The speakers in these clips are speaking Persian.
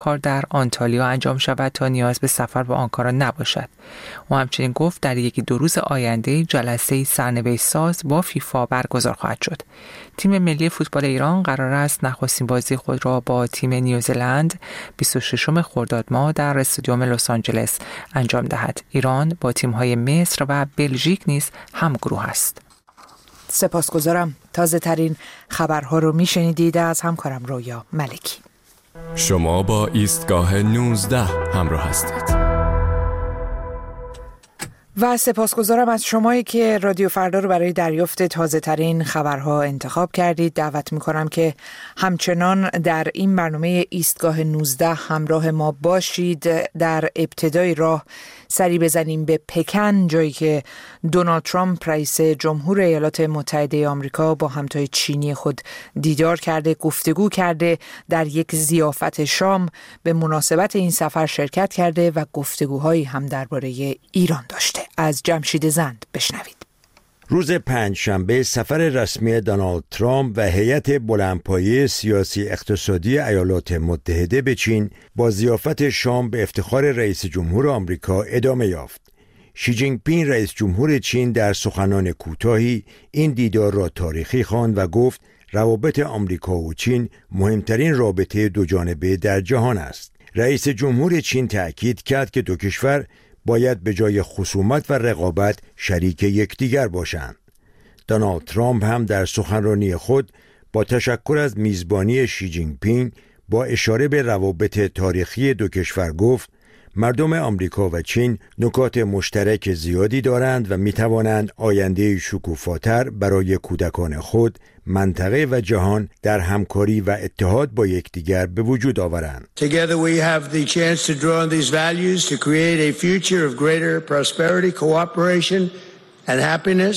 کار در آنتالیا انجام شود تا نیاز به سفر به آنکارا نباشد. او همچنین گفت در یکی دو روز آینده جلسه سرنوشت ساز با فیفا برگزار خواهد شد. تیم ملی فوتبال ایران قرار است نخستین بازی خود را با تیم نیوزلند 26 خرداد ماه در استادیوم لس آنجلس انجام دهد. ایران با تیم‌های مصر و بلژیک نیز همگروه است. سپاسگزارم. تازه ترین خبرها رو میشنیدید از همکارم رویا ملکی. شما با ایستگاه 19 همراه هستید. و سپاسگزارم از شمایی که رادیو فردا رو برای دریافت تازه ترین خبرها انتخاب کردید. دعوت میکنم که همچنان در این برنامه ایستگاه 19 همراه ما باشید. در ابتدای راه سری بزنیم به پکن، جایی که دونالد ترامپ رئیس جمهور ایالات متحده آمریکا با همتای چینی خود دیدار کرده، گفتگو کرده، در یک ضیافت شام به مناسبت این سفر شرکت کرده و گفتگوهایی هم درباره ایران داشته. از جمشید زند بشنوید. روز پنجشنبه سفر رسمی دونالد ترامپ و هیئت بلندپایه سیاسی اقتصادی ایالات متحده به چین با ضیافت شام به افتخار رئیس جمهور آمریکا ادامه یافت. شی جینگ پینگ رئیس جمهور چین در سخنان کوتاهی این دیدار را تاریخی خواند و گفت روابط آمریکا و چین مهمترین رابطه دوجانبه در جهان است. رئیس جمهور چین تأکید کرد که دو کشور باید به جای خصومت و رقابت شریک یکدیگر باشند. دونالد ترامپ هم در سخنرانی خود با تشکر از میزبانی شی جینگ پینگ با اشاره به روابط تاریخی دو کشور گفت مردم آمریکا و چین نکات مشترک زیادی دارند و می توانند آینده شکوفاتر برای کودکان خود، منطقه و جهان در همکاری و اتحاد با یکدیگر به وجود آورند. Together we have the chance to draw on these values to create a future of greater prosperity, cooperation and happiness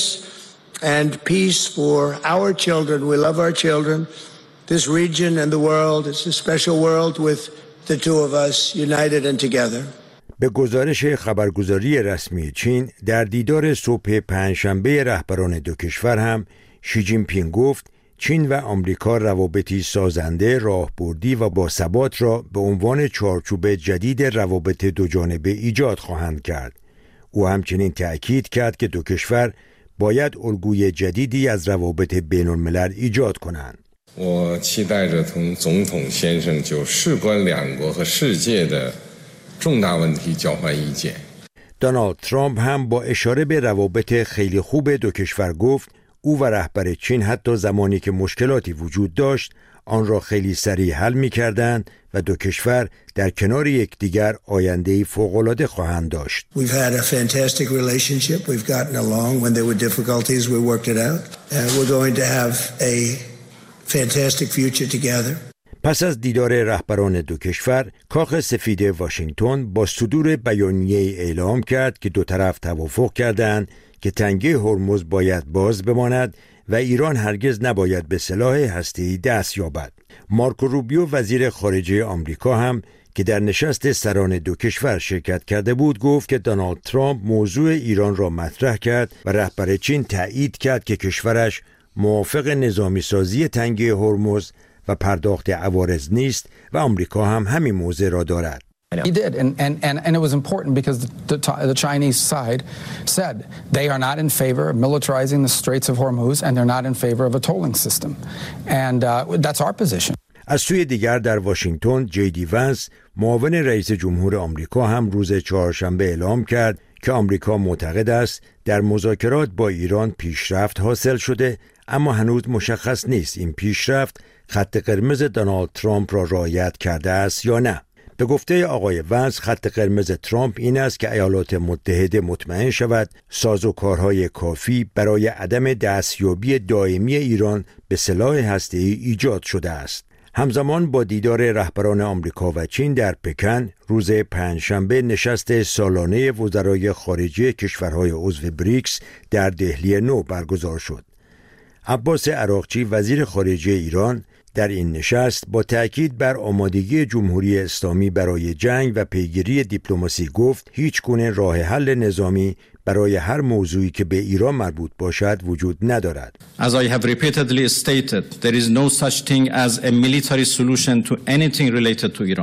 and peace for our children. We love our children. This region and the world, it's a special world with the two of us united and together. به گزارش خبرگزاری رسمی چین در دیدار صبح پنجشنبه رهبران دو کشور هم شی جین پینگ گفت چین و آمریکا روابطی سازنده، راهبردی و باثبات را به عنوان چارچوب جدید روابط دوجانبه ایجاد خواهند کرد. او همچنین تأکید کرد که دو کشور باید الگوی جدیدی از روابط بین الملل ایجاد کنند. 我期待着同总统先生就事关两国和世界的重大问题交换意见. دونالد ترامپ هم با اشاره به روابط خیلی خوب دو کشور گفت او و رهبر چین حتی زمانی که مشکلاتی وجود داشت آن را خیلی سریع حل می‌کردند و دو کشور در کنار یکدیگر آینده‌ای فوق‌العاده خواهند داشت. We've had a fantastic relationship. We've gotten along. When there were difficulties, we worked it out. We're going to have a fantastic future together. پس از دیدار رهبران دو کشور، کاخ سفید واشنگتن با صدور بیانیه اعلام کرد که دو طرف توافق کردند که تنگه هرمز باید باز بماند و ایران هرگز نباید به سلاح هسته‌ای دست یابد. مارکو روبیو وزیر خارجه آمریکا هم که در نشست سران دو کشور شرکت کرده بود گفت که دونالد ترامپ موضوع ایران را مطرح کرد و رهبر چین تایید کرد که کشورش موافق نظامی سازی تنگه هرمز و پرداخت عوارض نیست و آمریکا هم همین موضع را دارد. He did, and it was important because the Chinese side said they are not in favor of militarizing the Straits of Hormuz and they're not in favor of a tolling system, and that's our position. از سوی دیگر در واشنگتن جی دی ونس معاون رئیس جمهور آمریکا هم روز چهارشنبه اعلام کرد که آمریکا معتقد است در مذاکرات با ایران پیشرفت حاصل شده اما هنوز مشخص نیست این پیشرفت خط قرمز دونالد ترامپ را رعایت کرده است یا نه. به گفته آقای ونس خط قرمز ترامپ این است که ایالات متحده مطمئن شود سازوکارهای کافی برای عدم دستیابی دائمی ایران به سلاح هسته‌ای ایجاد شده است. همزمان با دیدار رهبران آمریکا و چین در پکن روز پنجشنبه نشست سالانه وزرای خارجه کشورهای عضو بریکس در دهلی نو برگزار شد. عباس عراقچی وزیر خارجه ایران در این نشست با تأکید بر آمادگی جمهوری اسلامی برای جنگ و پیگیری دیپلماسی گفت هیچ گونه راه حل نظامی برای هر موضوعی که به ایران مربوط باشد وجود ندارد. As I have repeatedly stated, there is no such thing as a military solution to anything related to Iran.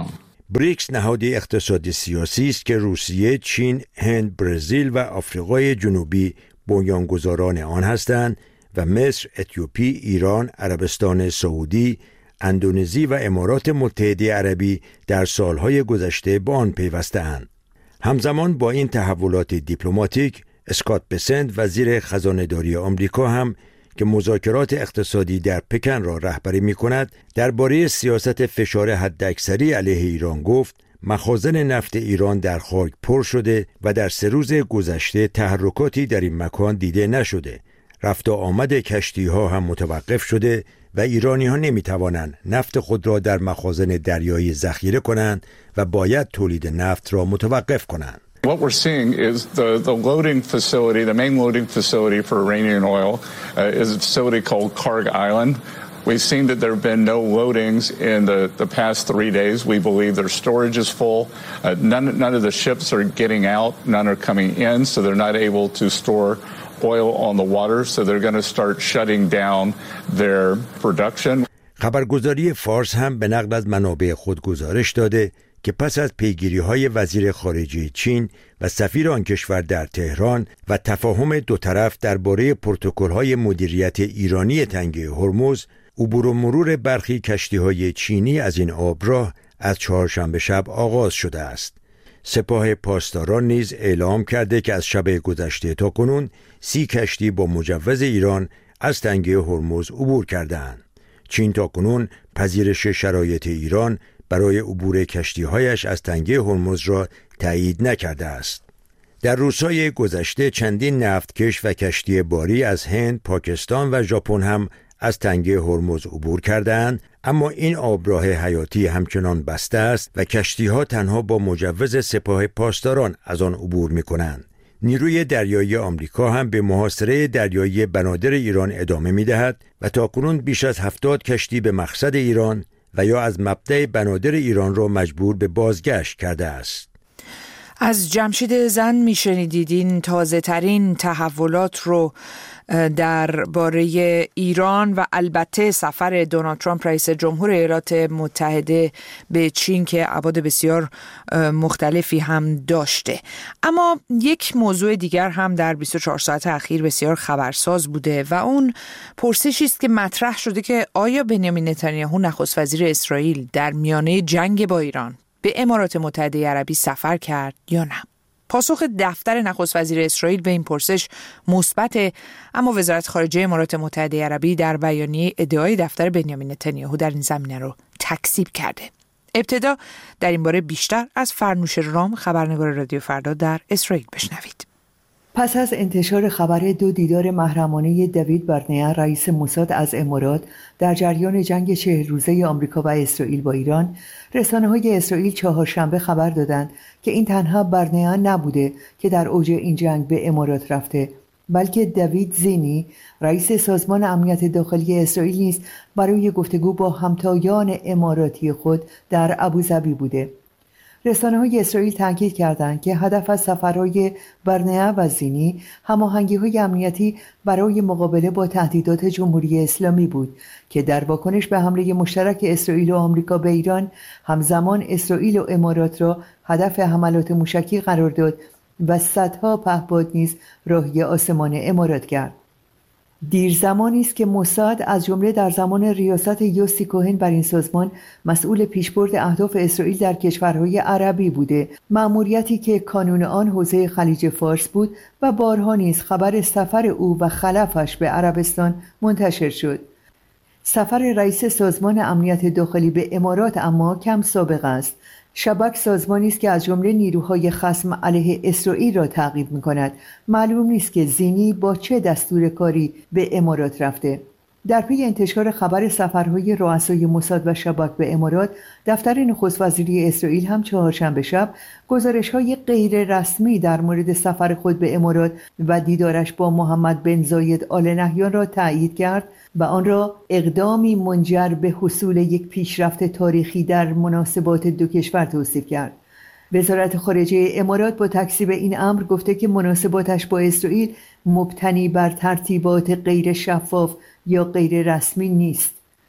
بریکس نهاد اقتصادی سیاسی است که روسیه، چین، هند، برزیل و آفریقای جنوبی بنیانگذاران آن هستند و مصر، اتیوپی، ایران، عربستان سعودی، اندونزی و امارات متحده عربی در سالهای گذشته به آن پیوسته‌اند. همزمان با این تحولات دیپلماتیک، اسکات بسنت وزیر خزانه‌داری آمریکا هم که مذاکرات اقتصادی در پکن را رهبری می‌کند، درباره سیاست فشار حداکثری علیه ایران گفت: مخازن نفت ایران در خاک پر شده و در 3 روز گذشته تحرکاتی در این مکان دیده نشده. رفت و آمد کشتی‌ها هم متوقف شده و ایرانی‌ها نمی‌توانند نفت خود را در مخازن دریایی ذخیره کنند و باید تولید نفت را متوقف کنند. What we're seeing is the loading facility, the main loading facility for Iranian oil is a facility called Karg Island. We've seen that there have been no loadings in the past 3 days. We believe their storage is full. None of the ships are getting out. None are coming in, so they're not able to store oil on the water. So they're going to start shutting down their production. خبرگزاری فارس هم به نقل از منابع خود گزارش داده که پس از پیگیری‌های وزیر خارجه چین و سفیر آن کشور در تهران و تفاهم دو طرف درباره پروتکل‌های مدیریت ایرانی تنگه هرمز، عبور و مرور برخی کشتی‌های چینی از این آبراه از چهارشنبه شب آغاز شده است. سپاه پاسداران نیز اعلام کرده که از شب گذشته تا کنون 30 کشتی با مجوز ایران از تنگه هرمز عبور کرده‌اند. چین تا کنون پذیرش شرایط ایران برای عبور کشتی‌هایش از تنگه هرمز را تایید نکرده است. در روزهای گذشته چندین نفتکش و کشتی باری از هند، پاکستان و ژاپن هم از تنگه هرمز عبور کردند، اما این آبراه حیاتی همچنان بسته است و کشتی‌ها تنها با مجوز سپاه پاسداران از آن عبور می‌کنند. نیروی دریایی آمریکا هم به محاصره دریایی بنادر ایران ادامه می‌دهد و تاکنون بیش از 70 کشتی به مقصد ایران و یا از مبدأ بنادر ایران را مجبور به بازگشت کرده است. از جمشید زن میشنیدید این تازه ترین تحولات رو درباره ایران و البته سفر دونالد ترامپ رئیس جمهور ایالات متحده به چین که ابعاد بسیار مختلفی هم داشته. اما یک موضوع دیگر هم در 24 ساعت اخیر بسیار خبرساز بوده و اون پرسشی است که مطرح شده که آیا بنیامین نتانیاهو نخست وزیر اسرائیل در میانه جنگ با ایران به امارات متحده عربی سفر کرد یا نه؟ پاسخ دفتر نخست وزیر اسرائیل به این پرسش مثبت، اما وزارت خارجه امارات متحده عربی در بیانیه ادعای دفتر بنیامین نتانیاهو در این زمینه رو تکذیب کرده. ابتدا در این باره بیشتر از فرنوش رام، خبرنگار رادیو فردا در اسرائیل بشنوید. پس از انتشار خبر 2 دیدار محرمانه دیوید بارنیا رئیس موساد از امارات در جریان جنگ 40 روزه آمریکا و اسرائیل با ایران، رسانه‌های اسرائیل چهارشنبه خبر دادند که این تنها بارنیا نبوده که در اوج این جنگ به امارات رفته، بلکه دیوید زینی رئیس سازمان امنیت داخلی اسرائیل نیز برای گفتگو با همتایان اماراتی خود در ابوظبی بوده. رسانه‌های اسرائیل تاکید کردند که هدف از سفرهای بارنیا و زینی هماهنگی‌های امنیتی برای مقابله با تهدیدات جمهوری اسلامی بود که در واکنش به حمله مشترک اسرائیل و آمریکا به ایران همزمان اسرائیل و امارات را هدف حملات موشکی قرار داد و صدها پهپاد نیز راهی آسمان امارات کرد. دیر زمانی است که موساد از جمله در زمان ریاست یوسی کوهن بر این سازمان مسئول پیشبرد اهداف اسرائیل در کشورهای عربی بوده، مأموریتی که کانون آن حوزه خلیج فارس بود و بارها نیز خبر سفر او و خلفش به عربستان منتشر شد. سفر رئیس سازمان امنیت داخلی به امارات اما کم سابقه است. شباک سازمانی است که از جمله نیروهای خصم علیه اسرائیل را تعقیب می‌کند. معلوم نیست که زینی با چه دستور کاری به امارات رفته. در پی انتشار خبر سفرهای رؤسای موساد و شباک به امارات، دفتر نخست وزیری اسرائیل هم چهارشنبه شب گزارش‌های غیر رسمی در مورد سفر خود به امارات و دیدارش با محمد بن زاید آل نهیان را تایید کرد و آن را اقدامی منجر به حصول یک پیشرفت تاریخی در مناسبات دو کشور توصیف کرد. وزارت خارجه امارات با تکذیب این امر گفته که مناسباتش با اسرائیل مبتنی بر ترتیبات غیر شفاف یا غیر رسمی نیست.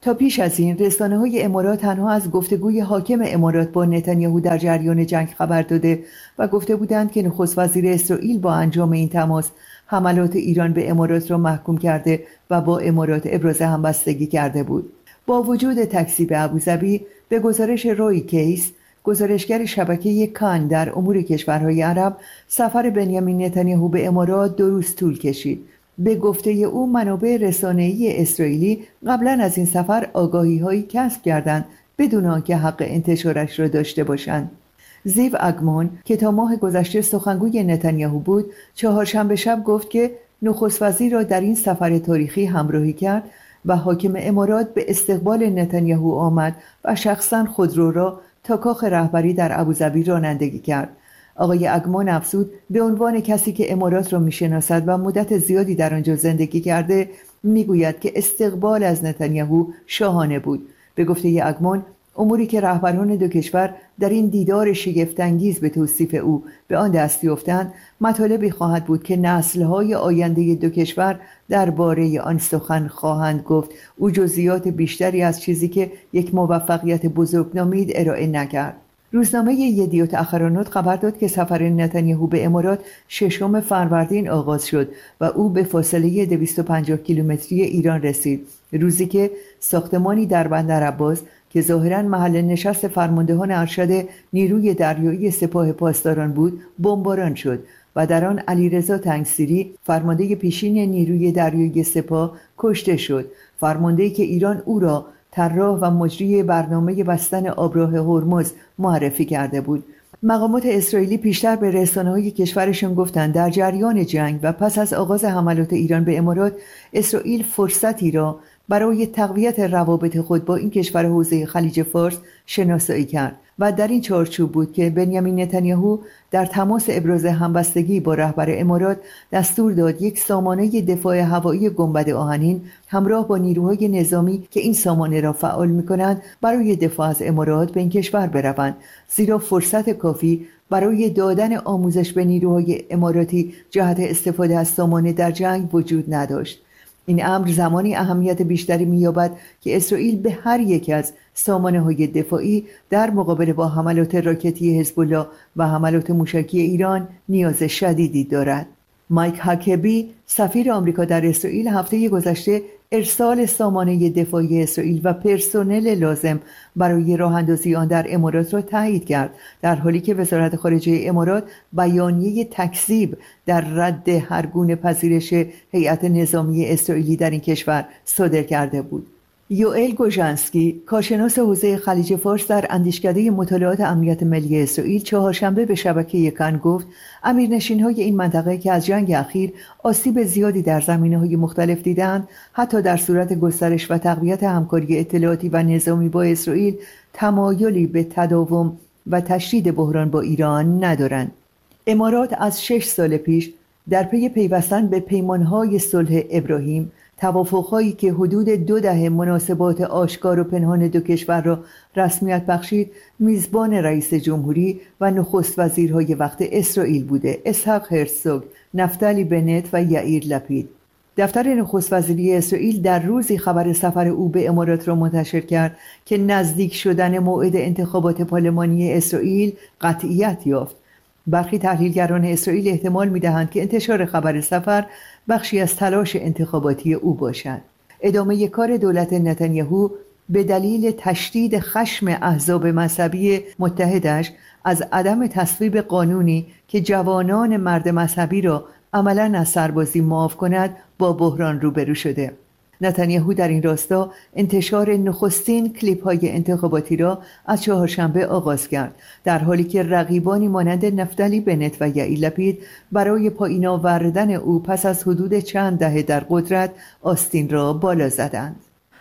تا پیش از این رسانه‌های امارات تنها از گفتگوی حاکم امارات با نتانیاهو در جریان جنگ خبر داده و گفته بودند که نخست وزیر اسرائیل با انجام این تماس حملات ایران به امارات را محکوم کرده و با امارات ابراز همبستگی کرده بود. با وجود تکذیب ابوظبی، به گزارش روی کیس، گزارشگر شبکه کان در امور کشورهای عرب، سفر بنیامین نتانیاهو به امارات 2 روز طول کشید. به گفته او منابع رسانه‌ای اسرائیلی قبلا از این سفر آگاهی‌هایی کسب کردند بدون آنکه حق انتشارش را داشته باشند. زیو اگمون که تا ماه گذشته سخنگوی نتانیاهو بود، چهارشنبه شب گفت که نخست وزیر را در این سفر تاریخی همراهی کرد و حاکم امارات به استقبال نتانیاهو آمد و شخصاً خودرو را تا کاخ رهبری در ابوظبی رانندگی کرد. آقای اگمان افزود به عنوان کسی که امارات را میشناسد و مدت زیادی در آنجا زندگی کرده، میگوید که استقبال از نتانیاهو شاهانه بود. به گفته اگمان، اموری که رهبران 2 کشور در این دیدار شگفت‌انگیز به توصیف او به آن دست یافتند، مطالبی خواهد بود که نسل‌های آینده 2 کشور درباره آن سخن خواهند گفت. او جزئیات بیشتری از چیزی که یک موفقیت بزرگ نامید ارائه نکرد. روزنامه یدیوت اخرانوت خبر داد که سفر نتانیاهو به امارات 6 فروردین آغاز شد و او به فاصله 250 کیلومتری ایران رسید، روزی که ساختمانی در بندر عباس که ظاهراً محل نشست فرماندهان ارشد نیروی دریایی سپاه پاسداران بود، بمباران شد و در آن علیرضا تنگسیری، فرمانده پیشین نیروی دریایی سپاه، کشته شد. فرمانده‌ای که ایران او را طراح و مجری برنامه بستن آبراه هرمز معرفی کرده بود. مقامات اسرائیلی پیشتر به رسانه‌های کشورشان گفتند در جریان جنگ و پس از آغاز حملات ایران به امارات، اسرائیل فرصتی را برای تقویت روابط خود با این کشور حوزه خلیج فارس شناسایی کرد و در این چارچوب بود که بنیامین نتانیاهو در تماس ابراز همبستگی با رهبر امارات دستور داد یک سامانه دفاع هوایی گنبد آهنین همراه با نیروهای نظامی که این سامانه را فعال می‌کنند برای دفاع از امارات به این کشور بروند، زیرا فرصت کافی برای دادن آموزش به نیروهای اماراتی جهت استفاده از سامانه در جنگ وجود نداشت. این امر زمانی اهمیت بیشتری می‌یابد که اسرائیل به هر یک از سامانه‌های دفاعی در مقابله با حملات راکتی حزب الله و حملات موشکی ایران نیاز شدیدی دارد. مایک هاکبی، سفیر آمریکا در اسرائیل، هفته گذشته ارسال سامانه دفاعی اسرائیل و پرسنل لازم برای راه اندازی آن در امارات را تایید کرد، در حالی که وزارت خارجه امارات بیانیه تکذیب در رد هر گونه پذیرش هیئت نظامی اسرائیلی در این کشور صادر کرده بود. یوئل گوژانسکی، کارشناس حوزه خلیج فارس در اندیشکده مطالعات امنیت ملی اسرائیل، چهارشنبه به شبکه کان گفت امیرنشین‌های این منطقه که از جنگ اخیر آسیب زیادی در زمینه‌های مختلف دیدند، حتی در صورت گسترش و تقویت همکاری اطلاعاتی و نظامی با اسرائیل تمایلی به تداوم و تشدید بحران با ایران ندارند. امارات از 6 سال پیش در پی پیوستن به پیمانهای صلح ابراهیم، توافق‌هایی که حدود 2 دهه مناسبات آشکار و پنهان 2 کشور را رسمیت بخشید، میزبان رئیس جمهوری و نخست وزیرهای وقت اسرائیل بوده: اسحاق هرزوگ، نفتالی بنت و یائیر لپید. دفتر نخست وزیری اسرائیل در روزی خبر سفر او به امارات را منتشر کرد که نزدیک شدن موعد انتخابات پارلمانی اسرائیل قطعیت یافت. برخی تحلیلگران اسرائیل احتمال می‌دهند که انتشار خبر سفر بخشی از تلاش انتخاباتی او باشد. ادامه کار دولت نتانیاهو به دلیل تشدید خشم احزاب مذهبی متحدش از عدم تصویب قانونی که جوانان مرد مذهبی را عملاً از سربازی معاف کند با بحران روبرو شده. نتانیاهو در این راستا انتشار نخستین کلیپ‌های انتخاباتی را از چهارشنبه آغاز کرد، در حالی که رقیبانی مانند نفتالی بنت و یائیر لپید برای پایین آوردن او پس از حدود چند دهه در قدرت آستین را بالا زدند.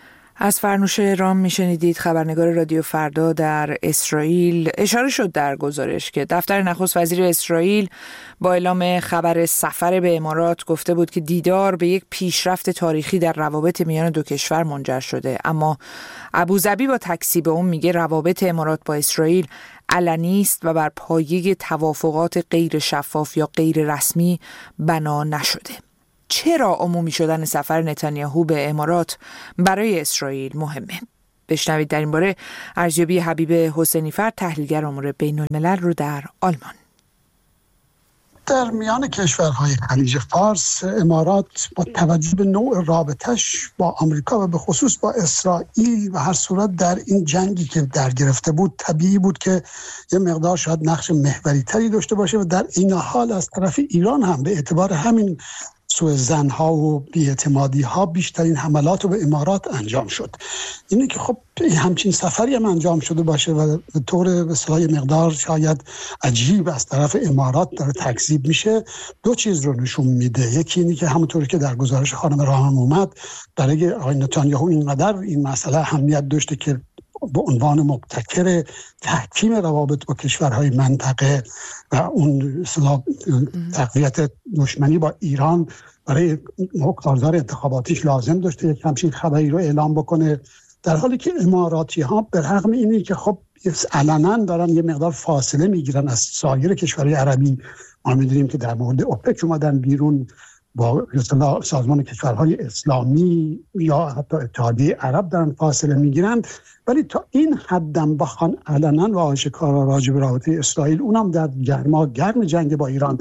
از فرنوش رام میشنیدید، خبرنگار رادیو فردا در اسرائیل. اشاره شد در گزارش که دفتر نخست وزیر اسرائیل با اعلام خبر سفر به امارات گفته بود که دیدار به یک پیشرفت تاریخی در روابط میان 2 کشور منجر شده، اما ابوظبی با تکذیب اون میگه روابط امارات با اسرائیل علنی است و بر پایه توافقات غیر شفاف یا غیر رسمی بنا نشده. چرا عمومی شدن سفر نتانیاهو به امارات برای اسرائیل مهمه؟ بشنوید در این باره ارزیابی حبیب حسینی‌فر، تحلیلگر امور بین الملل رو در آلمان. در میان کشورهای خلیج فارس، امارات با توجه به نوع رابطش با آمریکا و به خصوص با اسرائیل و هر صورت در این جنگی که در گرفته بود، طبیعی بود که یه مقدار شاید نقش محوری تری داشته باشه و در این حال از طرف ایران هم به اعتبار همین سوء ظن‌ها و بی‌اعتمادی‌ها بیشترین حملات رو به امارات انجام شد. اینه که خب همچین سفری هم انجام شده باشه و به طور به اصطلاح مقدار شاید عجیب از طرف امارات داره تکذیب میشه، دو چیز رو نشون میده. یکی اینه که همونطوری که در گزارش خانم راهم اومد، برای آقای نتانیاهو اینقدر این مسئله اهمیت داشته که به عنوان مبتکر تحکیم روابط با کشورهای منطقه و اون تقویت دشمنی با ایران برای کارزار انتخاباتیش لازم داشته یک همچین خبری رو اعلام بکنه، در حالی که اماراتی ها به رغم اینی که خب علنا دارن یه مقدار فاصله میگیرن از سایر کشورهای عربی. ما میدونیم که در مورد اوپک اومدن بیرون، با سازمان کشورهای اسلامی یا حتی اتحادیه عرب دارن فاصله میگیرن، ولی تا این حدم بخوان علنا و آشکارا راجع به رابطه اسرائیل، اونم در گرم جنگ با ایران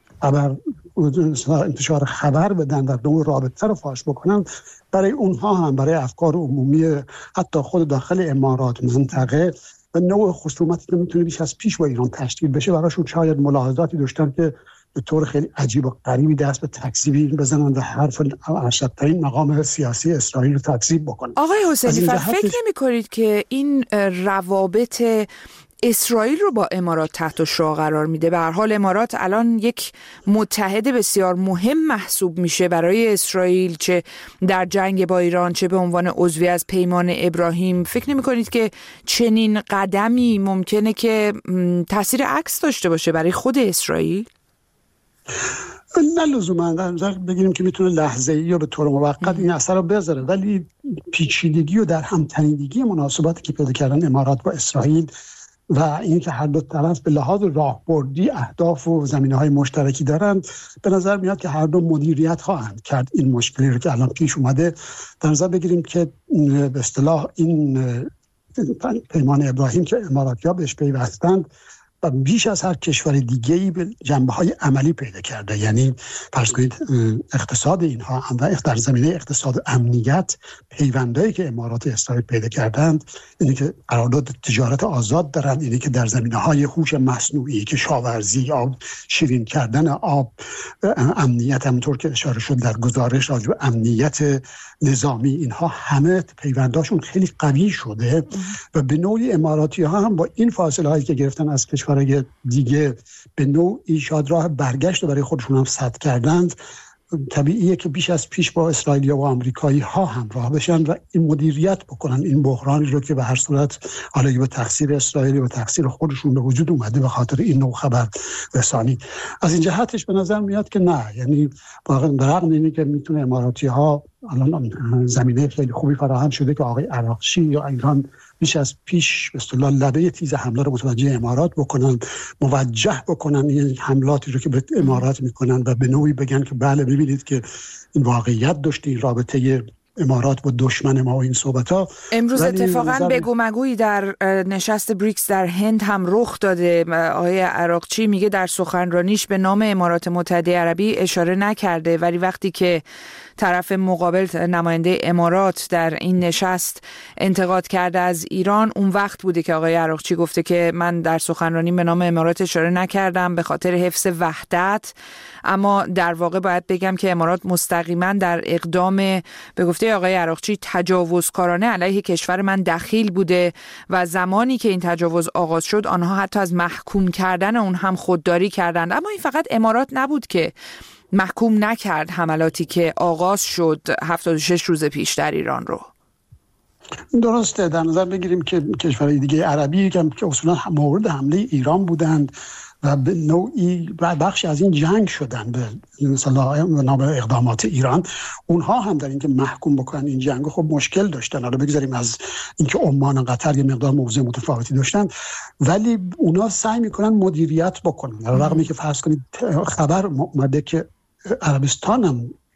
انتشار خبر بدن، در نوع رابطه رو فاش بکنن، برای اونها هم برای افکار عمومی حتی خود داخل امارات منطقه و نوع خصومتی که میتونه بیش از پیش با ایران تشکیل بشه، براشون شاید ملاحظاتی داشتن که به طور خیلی عجیب و غریبی دست به تکذیب بزنن و حرف ارشدترین مقام سیاسی اسرائیل رو تکذیب بکنن. آقای حسینی‌فر، فکر نمی‌کنید که این روابط اسرائیل رو با امارات تحت شعاع قرار میده؟ به هر حال امارات الان یک متحد بسیار مهم محسوب میشه برای اسرائیل، چه در جنگ با ایران چه به عنوان عضوی از پیمان ابراهیم. فکر نمی کنید که چنین قدمی ممکنه که تاثیر عکس داشته باشه برای خود اسرائیل؟ نه لزوما، در نظر بگیریم که میتونه لحظه‌ای یا به طور موقت این اثر رو بذاره، ولی پیچیدگی و در همتنیدگی مناسباتی که پیدا کردن امارات با اسرائیل و اینکه هر دو طرف به لحاظ راهبردی اهداف و زمینه‌های مشترکی دارند، به نظر میاد که هر دو مدیریت خواهند کرد این مشکلی رو که الان پیش اومده. در نظر بگیریم که به اصطلاح این پیمان ابراهیم که اماراتی‌ها بهش پیوستند و بیش از هر کشور دیگه‌ای به جنبه‌های عملی پیدا کرده. یعنی فرض کنید اقتصاد اینها هم و در زمینه اقتصاد و امنیت پیوندایی که امارات اسرائیل پیدا کردند، اینی که قرارداد تجارت آزاد دارن، اینی که در زمینه‌های هوش مصنوعی، کشاورزی، آب شیرین کردن آب، امنیت، همونطور که اشاره شد در گزارش راجع به امنیت نظامی، اینها همه پیونداشون خیلی قوی شده و به نوعی اماراتی‌ها هم با این فاصله‌هایی که گرفتن از کشورهای دیگه به نوعی شاید راه برگشت برای خودشون هم سد کردند. طبیعیه که بیش از پیش با اسرائیلی و آمریکایی ها همراه بشن و این مدیریت بکنن این بحرانی رو که به هر صورت حالا به تقصیر اسرائیلی و تقصیر خودشون به وجود اومده به خاطر این نوع خبر رسانی. از این جهتش به نظر میاد که نه، یعنی واقعا برغم اینه که میتونه اماراتی ها الان زمینه خیلی خوبی فراهم شده که آقای عراقچی یا ایران بیش از پیش به اصطلاح لبه تیز حمله رو متوجه امارات بکنن، موجه بکنن این حملاتی رو که به امارات میکنن و به نوعی بگن که بله ببینید که این واقعیت داشته، این رابطه امارات با دشمن ما و این صحبت‌ها. امروز اتفاقاً بگو مگویی در نشست بریکس در هند هم رخ داده. آقای عراقچی میگه در سخنرانیش به نام امارات متحده عربی اشاره نکرده، ولی وقتی که طرف مقابل نماینده امارات در این نشست انتقاد کرده از ایران، اون وقت بوده که آقای عراقچی گفته که من در سخنرانی به نام امارات اشاره نکردم به خاطر حفظ وحدت. اما در واقع باید بگم که امارات مستقیما در اقدام به گفته آقای عراقچی تجاوزکارانه علیه کشور من دخیل بوده و زمانی که این تجاوز آغاز شد آنها حتی از محکوم کردن اون هم خودداری کردند. اما این فقط امارات نبود که محکوم نکرد حملاتی که آغاز شد 76 روز پیش در ایران رو. درسته، در نظر بگیریم که کشورهای دیگه عربی که اصولا مورد حمله ایران بودند و به نوعی بخشی از این جنگ شدن به مثلا نام اقدامات ایران، اونها هم در اینکه محکوم بکنن این جنگ خب مشکل داشتن. حالا بگذاریم از اینکه عمان و قطر یه مقدار موضوع متفاوتی داشتن، ولی اونا سعی میکنن مدیریت بکنن. رغم اینکه فرض کنید خبر اومده که عربستان هم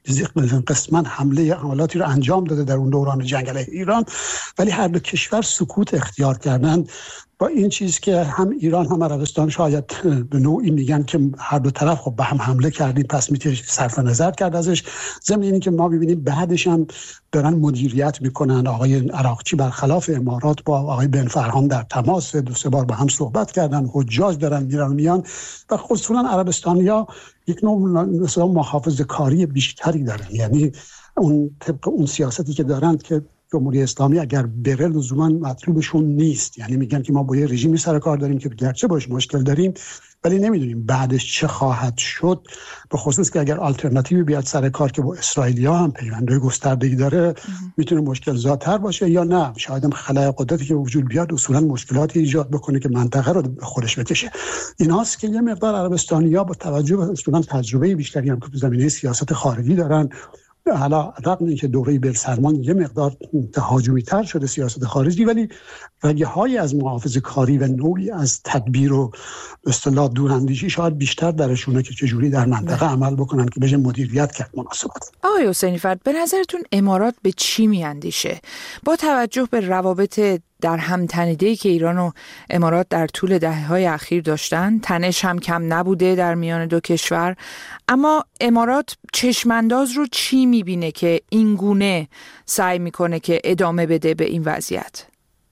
قسما حملاتی رو انجام داده در اون دوران جنگ علیه ایران، ولی هر دو کشور سکوت اختیار کردند با این چیز که هم ایران هم عربستان شاید به نوعی میگن که هر دو طرف خب به هم حمله کردیم پس میشه صرف نظر کرد ازش. ضمن اینی که ما ببینیم بعدش هم دارن مدیریت میکنن. آقای عراقچی برخلاف امارات با آقای بن فرهان در تماس، 2-3 بار با هم صحبت کردن، حجاج دارن میرن میان و خصوصا عربستانیا یک نوع مثلا محافظه‌کاری بیشتری دارن. یعنی اون طبق اون سیاستی که دارن که جمهوری اسلامی اگر بره لزوما مطلوبشون نیست، یعنی میگن که ما با یه رژیمی سر کار داریم که گرچه باش مشکل داریم ولی نمیدونیم بعدش چه خواهد شد، به خصوص که اگر آلترناتیوی بیاد سر کار که با اسرائیلیا هم پیوندهای گستردگی داره میتونه مشکل زاتر باشه یا نه شاید هم خلای قدرتی که وجود بیاد اصولا مشکلاتی ایجاد بکنه که منطقه رو به خودش بکشه. ایناست که یه مقدار عربستانی‌ها با توجه به اصولا تجربه بیشتری هم که تو زمینه سیاست خارجی دارن، حالا رغم اینکه دوره بن سلمان یه مقدار تهاجمی‌تر شده سیاست خارجی، ولی رگه‌هایی از محافظه‌کاری و نوعی از تدبیر و اصطلاح دوراندیشی شاید بیشتر درشونه که چجوری در منطقه عمل بکنن که بشه مدیریت کرد مناسبات. آقای حسینی فرد، به نظرتون امارات به چی میاندیشه با توجه به روابط در همتنیده‌ای که ایران و امارات در طول دهه‌های اخیر داشتن؟ تنش هم کم نبوده در میان دو کشور، اما امارات چشمانداز رو چی میبینه که این گونه سعی میکنه که ادامه بده به این وضعیت؟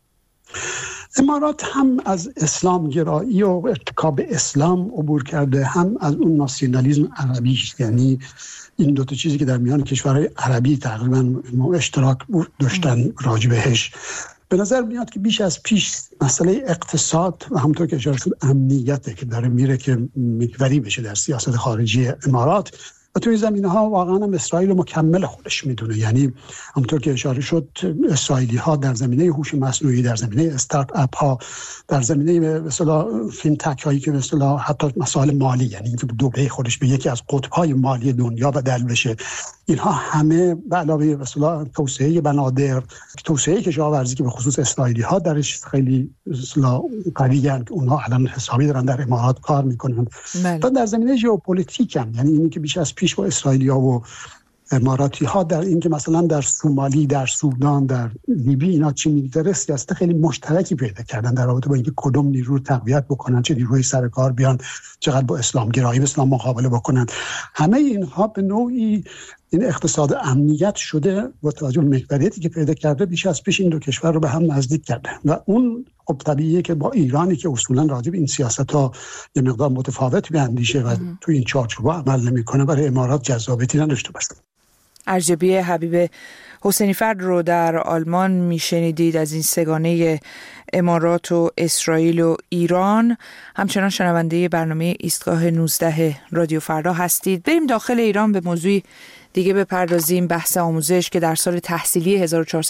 امارات هم از اسلام گرایی و ارتکاب اسلام عبور کرده، هم از اون ناسیونالیسم عربی، یعنی این دو تا چیزی که در میان کشورهای عربی تقریبا اشتراک داشتن راجع بهش. به نظر میاد که بیش از پیش مسئله اقتصاد و همونطور که اشاره شد امنیته که داره میره که محوری بشه در سیاست خارجی امارات و توی زمینه‌ها واقعا هم اسرائیل رو مکمل خودش میدونه. یعنی همونطور که اشاره شد اسرائیلی‌ها در زمینه هوش مصنوعی، در زمینه استارت اپ ها، در زمینه به اصطلاح فینتک هایی که به اصطلاح حتی مسائل مالی، یعنی اینکه دوباره خودش به یکی از قطب‌های مالی دنیا بدل بشه، اینها همه به علاوه به اصطلاح توسعه بنادر، توسعه کشاورزی که به خصوص اسرائیلی‌ها درش خیلی به اصطلاح قوی‌اند که اونها الان حسابی دارن در امارات کار میکنن. تا در زمینه ژئوپلیتیک هم، یعنی اینی که بیش از پیش با اسرائیلیا و اماراتی‌ها در این که مثلا در سومالی، در سودان، در لیبی اینا چی می‌گذره، سیاست خیلی مشترکی پیدا کردن در رابطه با اینکه کدوم نیرو رو تقویت بکنن، چه نیروی سر کار بیان، چقدر با اسلام گرایی به اسلام مقابله بکنن. همه اینها به نوعی این اقتصاد امنیت شده با توجه به محوریتی که پیدا کرده بیش از پیش این دو کشور رو به هم نزدیک کرده و اون خب طبیعیه که با ایرانی که اصولا راجع به این سیاست‌ها یه مقدار متفاوت بیاندیشه و تو این چارچوب‌ها عمل نمی‌کنه برای امارات جذابیتی نداشته باشه. ارجبی حبیب حسینی فرد رو در آلمان میشنیدید از این سگانه امارات و اسرائیل و ایران. همچنان شنونده برنامه ایستگاه 19 رادیو فردا هستید. بریم داخل ایران به موضوع دیگه بپردازیم، بحث آموزش که در سال تحصیلی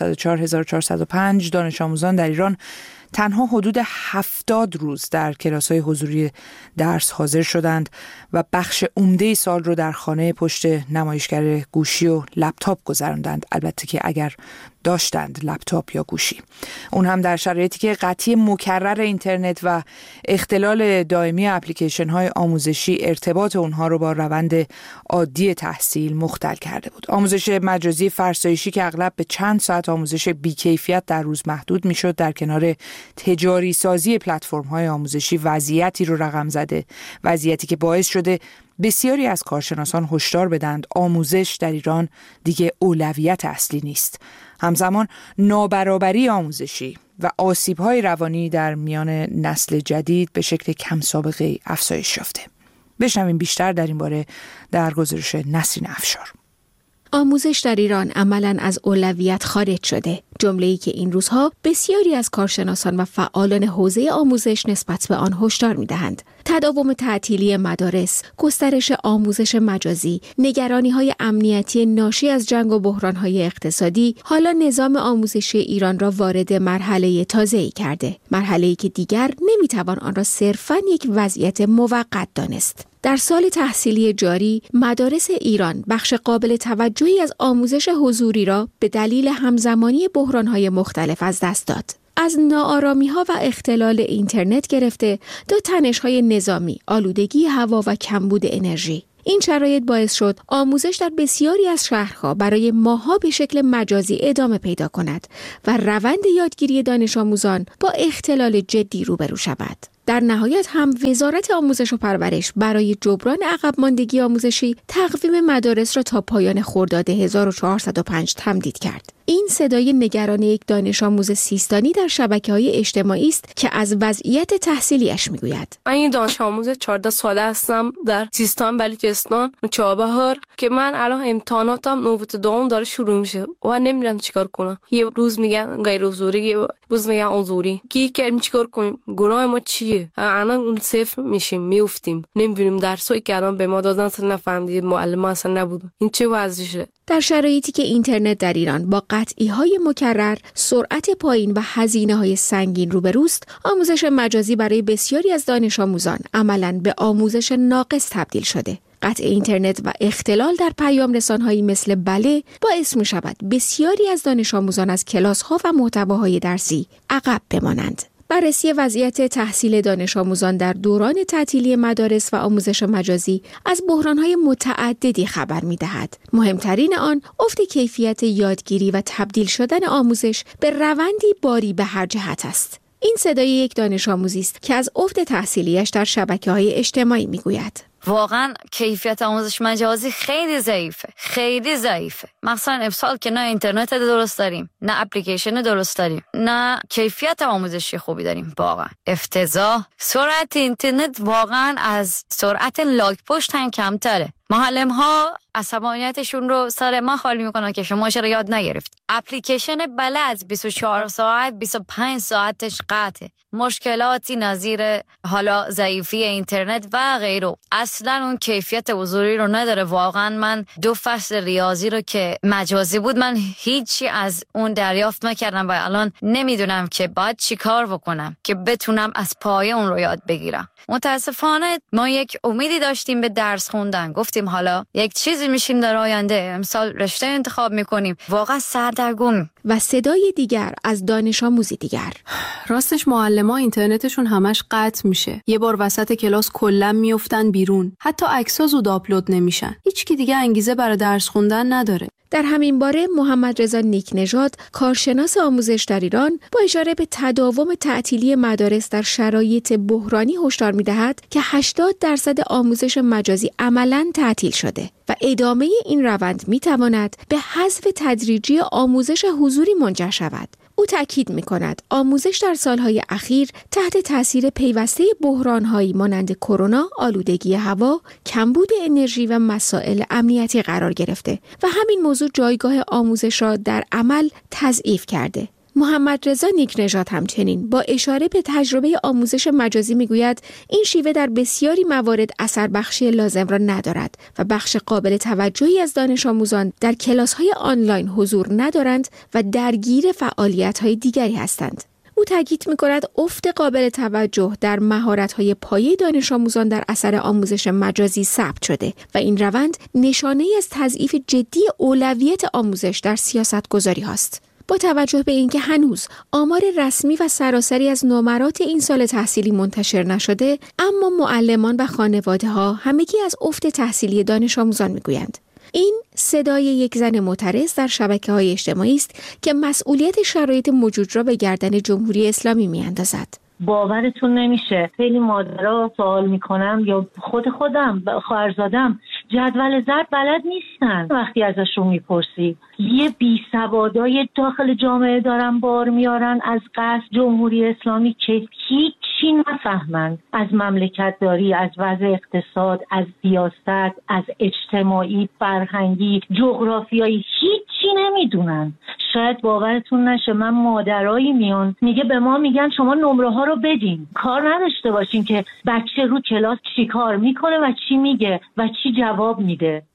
1404-1405 دانش آموزان در ایران تنها حدود 70 روز در کلاس‌های حضوری درس حاضر شدند و بخش عمده سال رو در خانه پشت نمایشگر گوشی و لپتاپ گذراندند، البته که اگر داشتند لپتاپ یا گوشی، اون هم در شرایطی که قطعی مکرر اینترنت و اختلال دائمی اپلیکیشن‌های آموزشی ارتباط اونها رو با روند عادی تحصیل مختل کرده بود. آموزش مجازی فرسایشی که اغلب به چند ساعت آموزش بی‌کیفیت در روز محدود می‌شد، در کنار تجاری سازی پلتفرم‌های آموزشی وضعیتی رو رقم زده، وضعیتی که باعث شده بسیاری از کارشناسان هشدار بدند آموزش در ایران دیگه اولویت اصلی نیست. همزمان نابرابری آموزشی و آسیب‌های روانی در میان نسل جدید به شکل کم سابقه افزایش یافته. بشنویم بیشتر در این باره در گزارش نسرین افشار. آموزش در ایران عملاً از اولویت خارج شده، جمله‌ای که این روزها بسیاری از کارشناسان و فعالان حوزه آموزش نسبت به آن هشدار می‌دهند. تداوم تعطیلی مدارس، گسترش آموزش مجازی، نگرانی‌های امنیتی ناشی از جنگ و بحران‌های اقتصادی حالا نظام آموزشی ایران را وارد مرحله تازه‌ای کرده، مرحله‌ای که دیگر نمی‌توان آن را صرفاً یک وضعیت موقت دانست. در سال تحصیلی جاری، مدارس ایران بخش قابل توجهی از آموزش حضوری را به دلیل همزمانی بحران‌های مختلف از دست داد. از ناآرامی‌ها و اختلال اینترنت گرفته تا تنش‌های نظامی، آلودگی هوا و کمبود انرژی. این شرایط باعث شد آموزش در بسیاری از شهرها برای ماه‌ها به شکل مجازی ادامه پیدا کند و روند یادگیری دانش آموزان با اختلال جدی روبرو شود. در نهایت هم وزارت آموزش و پرورش برای جبران عقب ماندگی آموزشی تقویم مدارس را تا پایان خرداد 1405 تمدید کرد. این صدای نگران یک دانش آموز سیستانی در شبکه‌های اجتماعی است که از وضعیت تحصیلیش میگوید. من این دانش آموز 14 ساله هستم در سیستان بلوچستان چابهار که من الان امتحاناتم نوبت دوم داره شروع میشه و نمیدونم چیکار کنم. یه روز میگن غیر حضوری، یه روز میگن حضوری. کی چیکار کنیم؟ گناه ما چیه؟ الان اون صفر میشیم، میافتیم. نمیبینیم درسایی که الان به ما دادن اصلا نفهمیدیم، معلم اصلا نبود. این چه وضعشه؟ در شرایطی که اینترنت در ایران با قطعی‌های مکرر، سرعت پایین و هزینه‌های سنگین روبروست، آموزش مجازی برای بسیاری از دانش آموزان عملاً به آموزش ناقص تبدیل شده. قطع اینترنت و اختلال در پیام رسانهایی مثل بله باعث می شود بسیاری از دانش آموزان از کلاس‌ها و محتواهای درسی عقب بمانند. بررسی وضعیت تحصیل دانش آموزان در دوران تعطیلی مدارس و آموزش مجازی از بحران‌های متعددی خبر می‌دهد. مهمترین آن افت کیفیت یادگیری و تبدیل شدن آموزش به روندی باری به هر جهت است. این صدای یک دانش آموزی است که از افت تحصیلیش در شبکه‌های اجتماعی می‌گوید. واقعا کیفیت آموزش مجازی خیلی ضعیفه. مثلا امسال که نه اینترنت درست داریم، نه اپلیکیشن درست داریم، نه کیفیت آموزشی خوبی داریم. واقعا افتضاح. سرعت اینترنت واقعا از سرعت لاگ پشت هم کمتره. معلم ها عصبانیتشون رو سر ما خالی میکنن که شما چرا یاد نگرفت. اپلیکیشن بله از 24 ساعت 25 ساعتش قطعه. مشکلاتی نظیر حالا ضعیفی اینترنت و غیره. اصلا اون کیفیت حضوری رو نداره. واقعا من 2 فصل ریاضی رو که مجازی بود من هیچی از اون دریافت نکردم و الان نمیدونم که باید چی کار بکنم که بتونم از پایه اون رو یاد بگیرم. متاسفانه ما یک امیدی داشتیم به درس خوندن، گفتیم حالا یک چیزی میشیم در آینده، امسال رشته انتخاب میکنیم، واقعا سردرگم. و صدای دیگر از دانش آموزی دیگر. راستش معلم‌ها اینترنتشون همش قطع میشه، یه بار وسط کلاس کلا میافتن بیرون، حتی عکس‌ها زود آپلود نمیشن، هیچکی دیگه انگیزه برای درس خوندن نداره. در همین باره محمد رضا نیکنژاد، کارشناس آموزش در ایران، با اشاره به تداوم تعطیلی مدارس در شرایط بحرانی هشدار می‌دهد که 80% آموزش مجازی عملاً تعطیل شده و ادامه این روند می‌تواند به حذف تدریجی آموزش حضوری منجر شود. او تاکید می‌کند آموزش در سالهای اخیر تحت تاثیر پیوسته بحران‌هایی مانند کرونا، آلودگی هوا، کمبود انرژی و مسائل امنیتی قرار گرفته و همین موضوع جایگاه آموزش را در عمل تضعیف کرده. محمد رضا نیکنژاد همچنین با اشاره به تجربه آموزش مجازی میگوید این شیوه در بسیاری موارد اثر بخشی لازم را ندارد و بخش قابل توجهی از دانش آموزان در کلاس‌های آنلاین حضور ندارند و درگیر فعالیت‌های دیگری هستند. او تاکید می‌کند افت قابل توجه در مهارت‌های پایه دانش آموزان در اثر آموزش مجازی ثبت شده و این روند نشانه‌ای از تضعیف جدی اولویت آموزش در سیاست‌گذاری است. با توجه به اینکه هنوز آمار رسمی و سراسری از نمرات این سال تحصیلی منتشر نشده، اما معلمان و خانواده‌ها همگی از افت تحصیلی دانش آموزان می‌گویند. این صدای یک زن معترض در شبکه‌های اجتماعی است که مسئولیت شرایط موجود را به گردن جمهوری اسلامی می‌اندازد. باورتون نمیشه خیلی مادرها سوال میکنم یا خودم خواهرزادم جدول ضرب بلد نیستن. وقتی ازشون میپرسی یه بیسوادای داخل جامعه دارن بار میارن از قصد جمهوری اسلامی که هیچی نفهمن از مملکت داری، از وضع اقتصاد، از سیاست، از اجتماعی، فرهنگی، جغرافیایی، هیچی نمیدونن. شاید باورتون نشه من مادرایی میان میگه به ما میگن شما نمره ها رو بدین، کار نداشته باشین که بچه رو کلاس چی کار میکنه و چی میگه و چی جواب میده.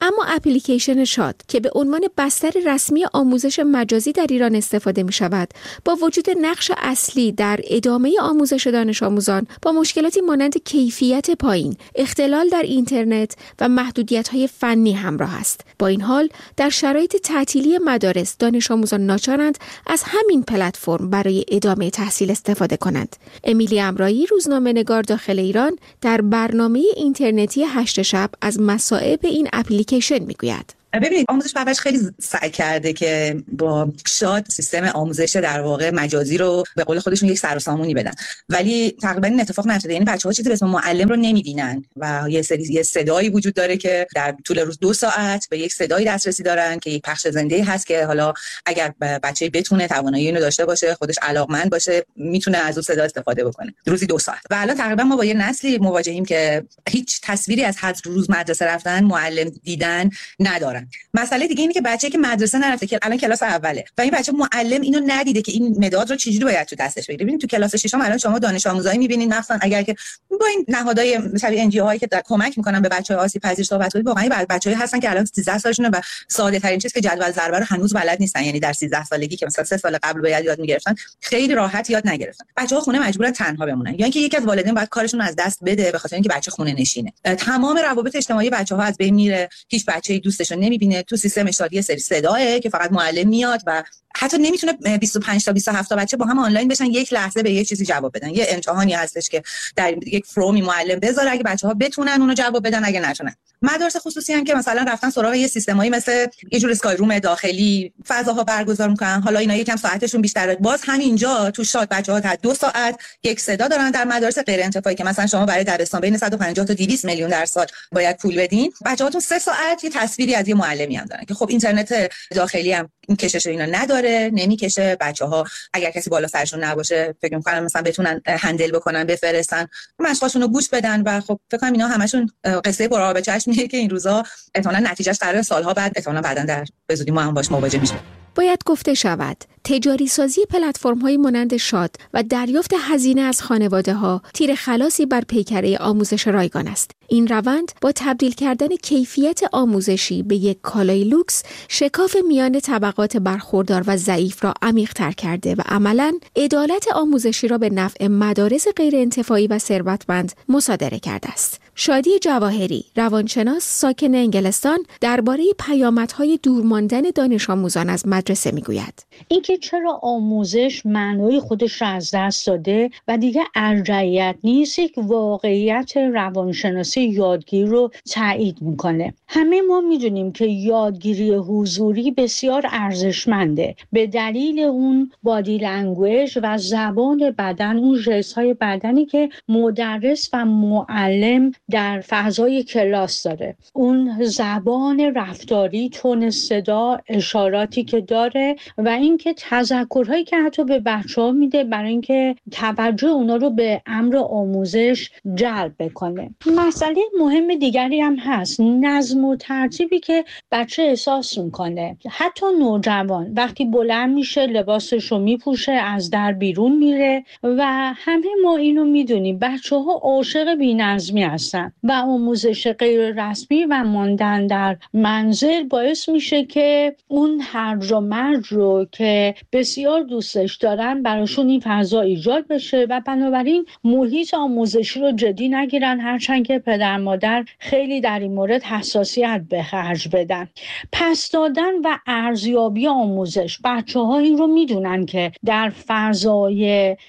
اما اپلیکیشن شاد که به عنوان بستر رسمی آموزش مجازی در ایران استفاده می شود، با وجود نقش اصلی در ادامه آموزش دانش آموزان با مشکلاتی مانند کیفیت پایین، اختلال در اینترنت و محدودیت‌های فنی همراه است. با این حال در شرایط تعطیلی مدارس دانش آموزان ناچارند از همین پلتفرم برای ادامه تحصیل استفاده کنند. امیلی امرایی، روزنامه‌نگار داخل ایران، در برنامه اینترنتی 8 شب از مصائب این اپلیکیشن میگوید. ببینید، آموزش پرورش خیلی سعی کرده که با شاد سیستم آموزش در واقع مجازی رو به قول خودشون یک سر و سامونی بدن، ولی تقریبا این اتفاق نیفتاده. یعنی بچه‌ها چیزی به اسم معلم رو نمی‌بینن و یه صدایی وجود داره که در طول روز 2 ساعت به یک صدایی دسترسی دارن که یک پخش زنده هست که حالا اگر بچه بتونه توانایی اینو داشته باشه، خودش علاقمند باشه، میتونه از اون صدا استفاده بکنه روزی 2 ساعت. و الان تقریبا ما با یه نسلی مواجهیم که هیچ تصویری از هر روز مدرسه رفتن، معلم دیدن ندارن. مسئله دیگه اینه که بچه‌ای که مدرسه نرفته، که الان کلاس اوله و این بچه معلم اینو ندیده که این مداد رو چجوری باید تو دستش بگیره. ببینید تو کلاس ششم الان شما دانش آموزایی می‌بینید، مثلا اگر که با این نهادهای مثلا ان جی او هایی که کمک می‌کنن به بچه‌های آسیب پذیر صحبت کنید، واقعا بچه‌ای هستن که الان 13 سالشونه و ساده ترین چیز که جدول ضربه رو هنوز بلد نیستن. یعنی در 13 سالگی که مثلا 3 سال قبل باید یاد می‌گرفتن، خیلی راحت یاد نگرفتن. بچه‌ها خونه مجبورن تنها بمونن، یا اینکه یکی از والدین باید کارشون رو از دست بده به خاطر اینکه بچه خونه نشینه. تمام روابط اجتماعی بچه‌ها از بین میره، هیچ بچه‌ای دوستش رو نمی‌بینه. تو سیستم شادی سری صداه که فقط معلم میاد و حتی نمیتونه 25 تا 27 تا بچه با هم آنلاین بشن یک لحظه به یک چیزی جواب بدن. یه امتحانی هستش که در یک فرومی معلم بذاره، اگه بچه‌ها بتونن اونو جواب بدن، اگه نتونن. مدارس خصوصی هم که مثلا رفتن سراغ یه سیستمایی مثل یه جور اسکای روم داخلی فضاها برگزار میکنن، حالا اینا یکم ساعتشون بیشتره. باز همینجا تو شاد بچه‌ها تا 2 ساعت یک صدا دارن. در مدارس غیر انتفاعی که مثلا شما برای دبستان بین 150 تا 200 میلیون در سال باید پول بدین، بچه‌هاتون 3 ساعت یه تصویری از یه معلمی هم دارن که خب اینترنت داخلی هم این کشش اینا نداره، نمیکشه. بچه‌ها اگر کسی بالا سرشون نباشه فکر می‌کنم مثلا بتونن هندل بکنن، بفرستن، مشقاشون رو گوش بدن و خب فکر کنم اینا همشون قصه پر آب چشمیه که این روزا احتمالاً نتیجهش قراره سالها بعد احتمالاً بعداً در بزودی ما هم باش مواجه میشیم. باید گفته شود تجاری سازی پلتفرم‌های مانند شاد و دریافت هزینه از خانواده‌ها تیر خلاصی بر پیکره آموزش رایگان است. این روند با تبدیل کردن کیفیت آموزشی به یک کالای لوکس، شکاف میان طبقات برخوردار و ضعیف را عمیق‌تر کرده و عملاً عدالت آموزشی را به نفع مدارس غیر انتفاعی و ثروتمند مصادره کرده است. شادی جواهری، روانشناس ساکن انگلستان، درباره پیامدهای دورماندن دانش آموزان از مدرسه میگوید. اینکه چرا آموزش معنای خودش را از دست داده و دیگه ارجحیت نیست، یک واقعیت روانشناسی یادگیری رو تایید میکنه. همه ما میدونیم که یادگیری حضوری بسیار ارزشمنده به دلیل اون بادی لنگویج و زبان بدن، اون ژست‌های بدنی که مدرس و معلم در فضای کلاس داره، اون زبان رفتاری، تون صدا، اشاراتی که داره و اینکه تذکرهایی که حتی به بچه‌ها میده برای اینکه توجه اونا رو به امر آموزش جلب بکنه. مسئله مهم دیگری هم هست، نظم و ترتیبی که بچه احساس میکنه. حتی نوجوان وقتی بلند میشه لباسش رو میپوشه، از در بیرون میره و همه ما اینو میدونیم، بچه‌ها عاشق بی‌نظمی هستن و آموزش غیر رسمی و ماندن در منزل باعث میشه که اون هرج و مرج رو که بسیار دوستش دارن براشون این فضا ایجاد بشه و بنابراین محیط آموزشی رو جدی نگیرن، هرچند که پدر مادر خیلی در این مورد حساسیت به خرج بدن. پس دادن و ارزیابی آموزش، بچه‌ها این رو میدونن که در فضای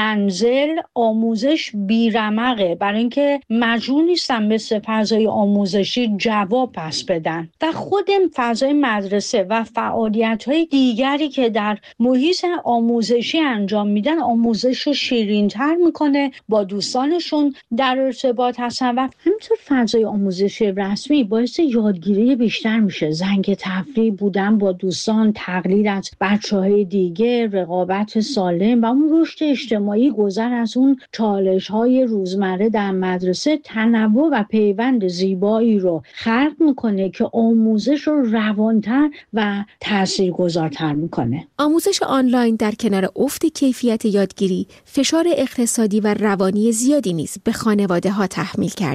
منزل آموزش بیرمقه، برای اینکه مجبور نیستن مثل فضای آموزشی جواب پس بدن و خود فضای مدرسه و فعالیت‌های دیگری که در محیط آموزشی انجام میدن آموزش رو شیرین‌تر میکنه، با دوستانشون در ارتباط هستن و همینطور فضای آموزشی رسمی باعث یادگیری بیشتر میشه، زنگ تفریح بودن با دوستان، تقلید از بچه‌های دیگه، رقابت سالم و اون رشد اجتماعی، گذر از اون چالش‌های روزمره در مدرسه، تنوع و پیوند زیبایی رو خلق میکنه که آموزش رو روانتر و تاثیرگذارتر میکنه. آموزش آنلاین در کنار افت کیفیت یادگیری، فشار اقتصادی و روانی زیادی نیز به خانواده‌ها تحمیل کرده.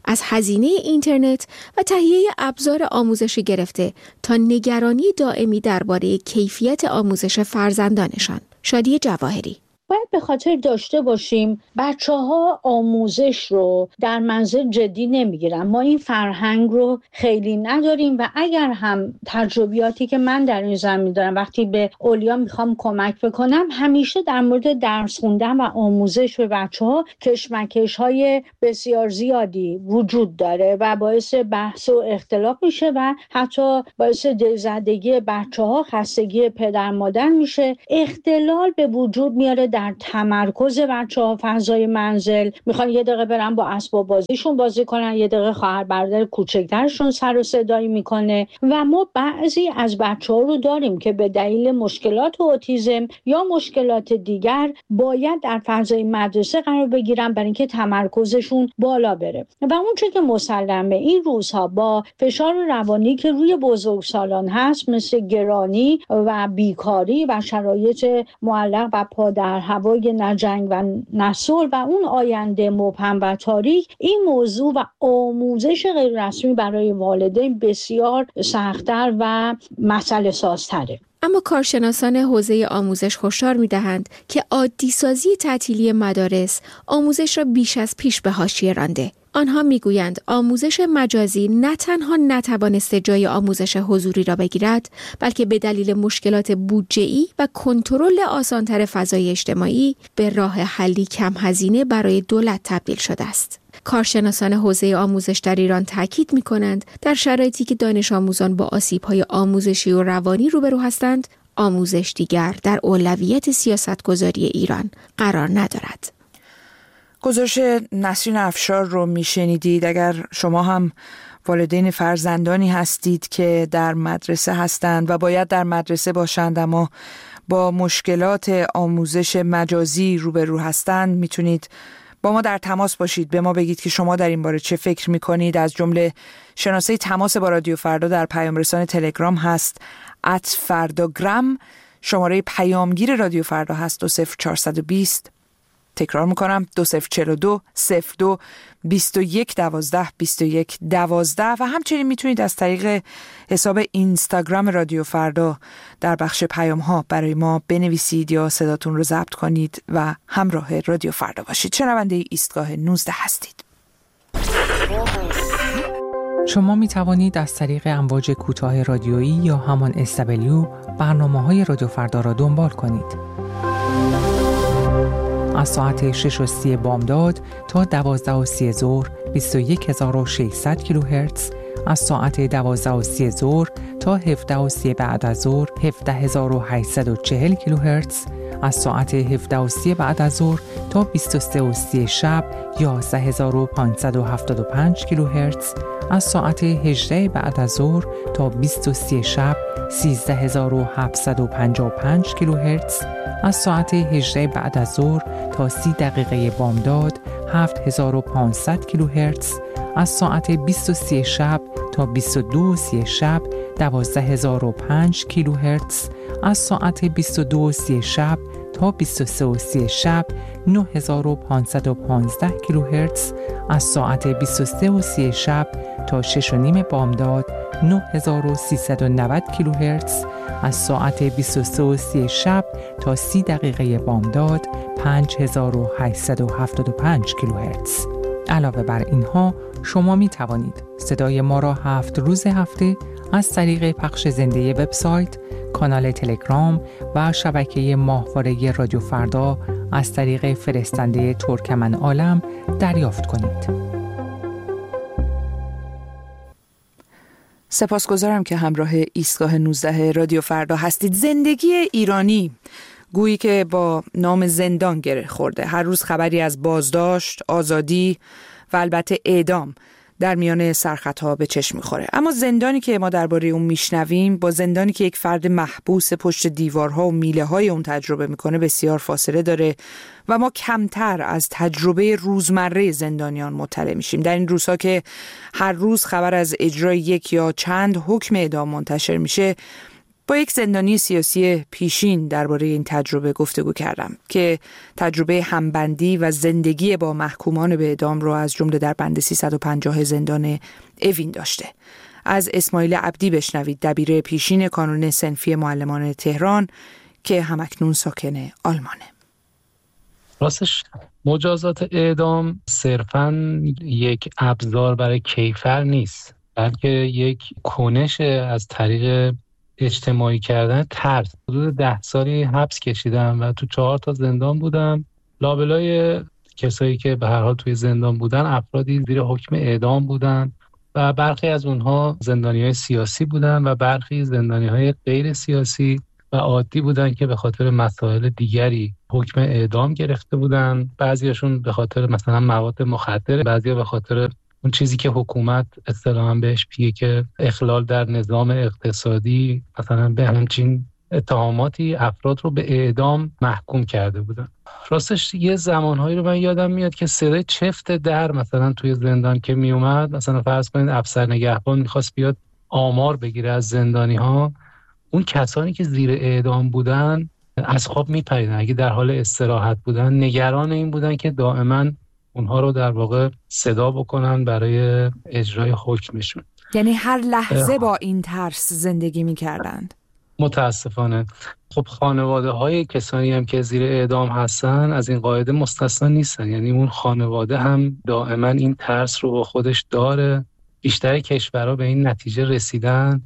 از هزینه اینترنت و تهیه ابزار آموزشی گرفته تا نگرانی دائمی درباره کیفیت آموزش فرزندانشان. شادی جواهری: باید به خاطر داشته باشیم بچه‌ها آموزش رو در منزل جدی نمیگیرن. ما این فرهنگ رو خیلی نداریم و اگر هم تجربیاتی که من در این زمین دارم وقتی به اولیا میخوام کمک بکنم، همیشه در مورد درس خوندن و آموزش به بچه‌ها کشمکش‌های بسیار زیادی وجود داره و باعث بحث و اختلاف میشه و حتی باعث دلزدگی بچه‌ها، خستگی پدر مادر میشه، اختلال به وجود میاره در تمرکز بچه‌ها فضای منزل. میخوان یه دقیقه برن با اسباب بازیشون بازی کنن، یه دقیقه خواهر برادر کوچکترشون سر و صدایی میکنه و ما بعضی از بچه‌ها رو داریم که به دلیل مشکلات اوتیسم یا مشکلات دیگر باید در فضای مدرسه قرار بگیرن برای اینکه تمرکزشون بالا بره. و اون چیزی که مسلمه این روزها با فشار روانی که روی بزرگسالان هست، مثل گرانی و بیکاری و شرایط معلق و پا در هوای نجنگ و نسل و اون آینده مبهم و تاریک، این موضوع و آموزش غیر رسمی برای والدین بسیار سخت‌تر و مسئله سازتره. اما کارشناسان حوزه آموزش هشدار می‌دهند که عادی سازی تعطیلی مدارس آموزش را بیش از پیش به حاشیه رانده. آنها میگویند آموزش مجازی نه تنها نتوانسته جای آموزش حضوری را بگیرد، بلکه به دلیل مشکلات بودجه‌ای و کنترل آسان‌تر فضای اجتماعی به راه حلی کم هزینه برای دولت تبدیل شده است. کارشناسان حوزه آموزش در ایران تاکید می‌کنند در شرایطی که دانش آموزان با آسیب‌های آموزشی و روانی روبرو هستند، آموزش دیگر در اولویت سیاستگذاری ایران قرار ندارد. گزارش نسرین افشار رو میشنیدید. اگر شما هم والدین فرزندانی هستید که در مدرسه هستند و باید در مدرسه باشند اما با مشکلات آموزش مجازی روبرو هستند، میتونید با ما در تماس باشید، به ما بگید که شما در این باره چه فکر میکنید. از جمله شناسه تماس با رادیو فردا در پیام رسان تلگرام هست @فرداگرام، شماره پیامگیر رادیو فردا هست 20420. تکرار میکنم 2042 02 21 12 21 12 و همچنین میتونید از طریق حساب اینستاگرام رادیو فردا در بخش پیام ها برای ما بنویسید یا صداتون رو ضبط کنید و همراه رادیو فردا باشید. شنونده ایستگاه 19 هستید. شما می توانید از طریق امواج کوتاه رادیویی یا همان SW برنامه‌های رادیو فردا را دنبال کنید. از ساعت 6:30 بامداد تا 12:30 ظهر 21600 کیلوهرتز، از ساعت 12:30 ظهر تا 17:30 بعد از ظهر 17840 کیلوهرتز، از ساعت 17:30 بعد از ظهر تا 23:30 شب 11575 کیلوهرتز، از ساعت 18 بعد از ظهر تا 20:30 شب 13755 کیلوهرتز، از ساعت 18 بعد از ظهر تا 30 دقیقه بامداد 7500 کیلوهرتز، از ساعت 20:30 شب تا 22:30 شب 12005 کیلوهرتز، از ساعت 22:30 شب تا 23:30 شب 9515 کیلوهرتز، از ساعت 23:30 شب تا 6:30 بامداد 9390 کیلوهرتز، از ساعت 23:30 شب تا 30 دقیقه بامداد 5875 کیلوهرتز. علاوه بر اینها شما می توانید صدای ما را 7 روز هفته از طریق پخش زنده وبسایت، کانال تلگرام و شبکه ماهواره رادیو فردا از طریق فرستنده ترکمن عالم دریافت کنید. سپاسگزارم که همراه ایستگاه 19 رادیو فردا هستید. زندگی ایرانی گویی که با نام زندان گره خورده. هر روز خبری از بازداشت، آزادی و البته اعدام در میان سرخطها به چشم می‌خوره. اما زندانی که ما درباره اون میشنویم با زندانی که یک فرد محبوس پشت دیوارها و میله‌های اون تجربه میکنه بسیار فاصله داره و ما کمتر از تجربه روزمره زندانیان مطلع میشیم. در این روزها که هر روز خبر از اجرای یک یا چند حکم اعدام منتشر میشه، با یک زندانی سیاسی پیشین درباره این تجربه گفتگو کردم که تجربه همبندی و زندگی با محکومان به اعدام رو از جمله در بند 350 زندان اوین داشته. از اسماعیل عبدی بشنوید، دبیر پیشین کانون صنفی معلمان تهران که همکنون ساکن آلمانه. راستش مجازات اعدام صرفاً یک ابزار برای کیفر نیست، بلکه یک کنش از طریق اجتماعی کردن ترس. حدود 10 سالی حبس کشیدم و تو 4 تا زندان بودم. لابلای کسایی که به هر حال توی زندان بودن افرادی زیر حکم اعدام بودن و برخی از اونها زندانی‌های سیاسی بودن و برخی زندانی‌های غیر سیاسی و عادی بودن که به خاطر مسائل دیگری حکم اعدام گرفته بودن. بعضیاشون به خاطر مثلا مواد مخدر، بعضیا به خاطر اون چیزی که حکومت اصطلاحاً بهش میگه که اخلال در نظام اقتصادی، مثلا به همچین اتهاماتی افراد رو به اعدام محکوم کرده بودن. راستش یه زمانهایی رو من یادم میاد که صدای چفت در مثلا توی زندان که میومد، مثلا فرض کنید افسر نگهبان میخواست بیاد آمار بگیره از زندانی ها، اون کسانی که زیر اعدام بودن از خواب میپریدن. اگه در حال استراحت بودن نگران این بودن که دائما اونها رو در واقع صدا بکنن برای اجرای حکمشون. یعنی هر لحظه با این ترس زندگی میکردند. متاسفانه خب خانواده های کسانی هم که زیر اعدام هستن از این قاعده مستثنا نیستن. یعنی اون خانواده هم دائما این ترس رو با خودش داره. بیشتر کشورها به این نتیجه رسیدن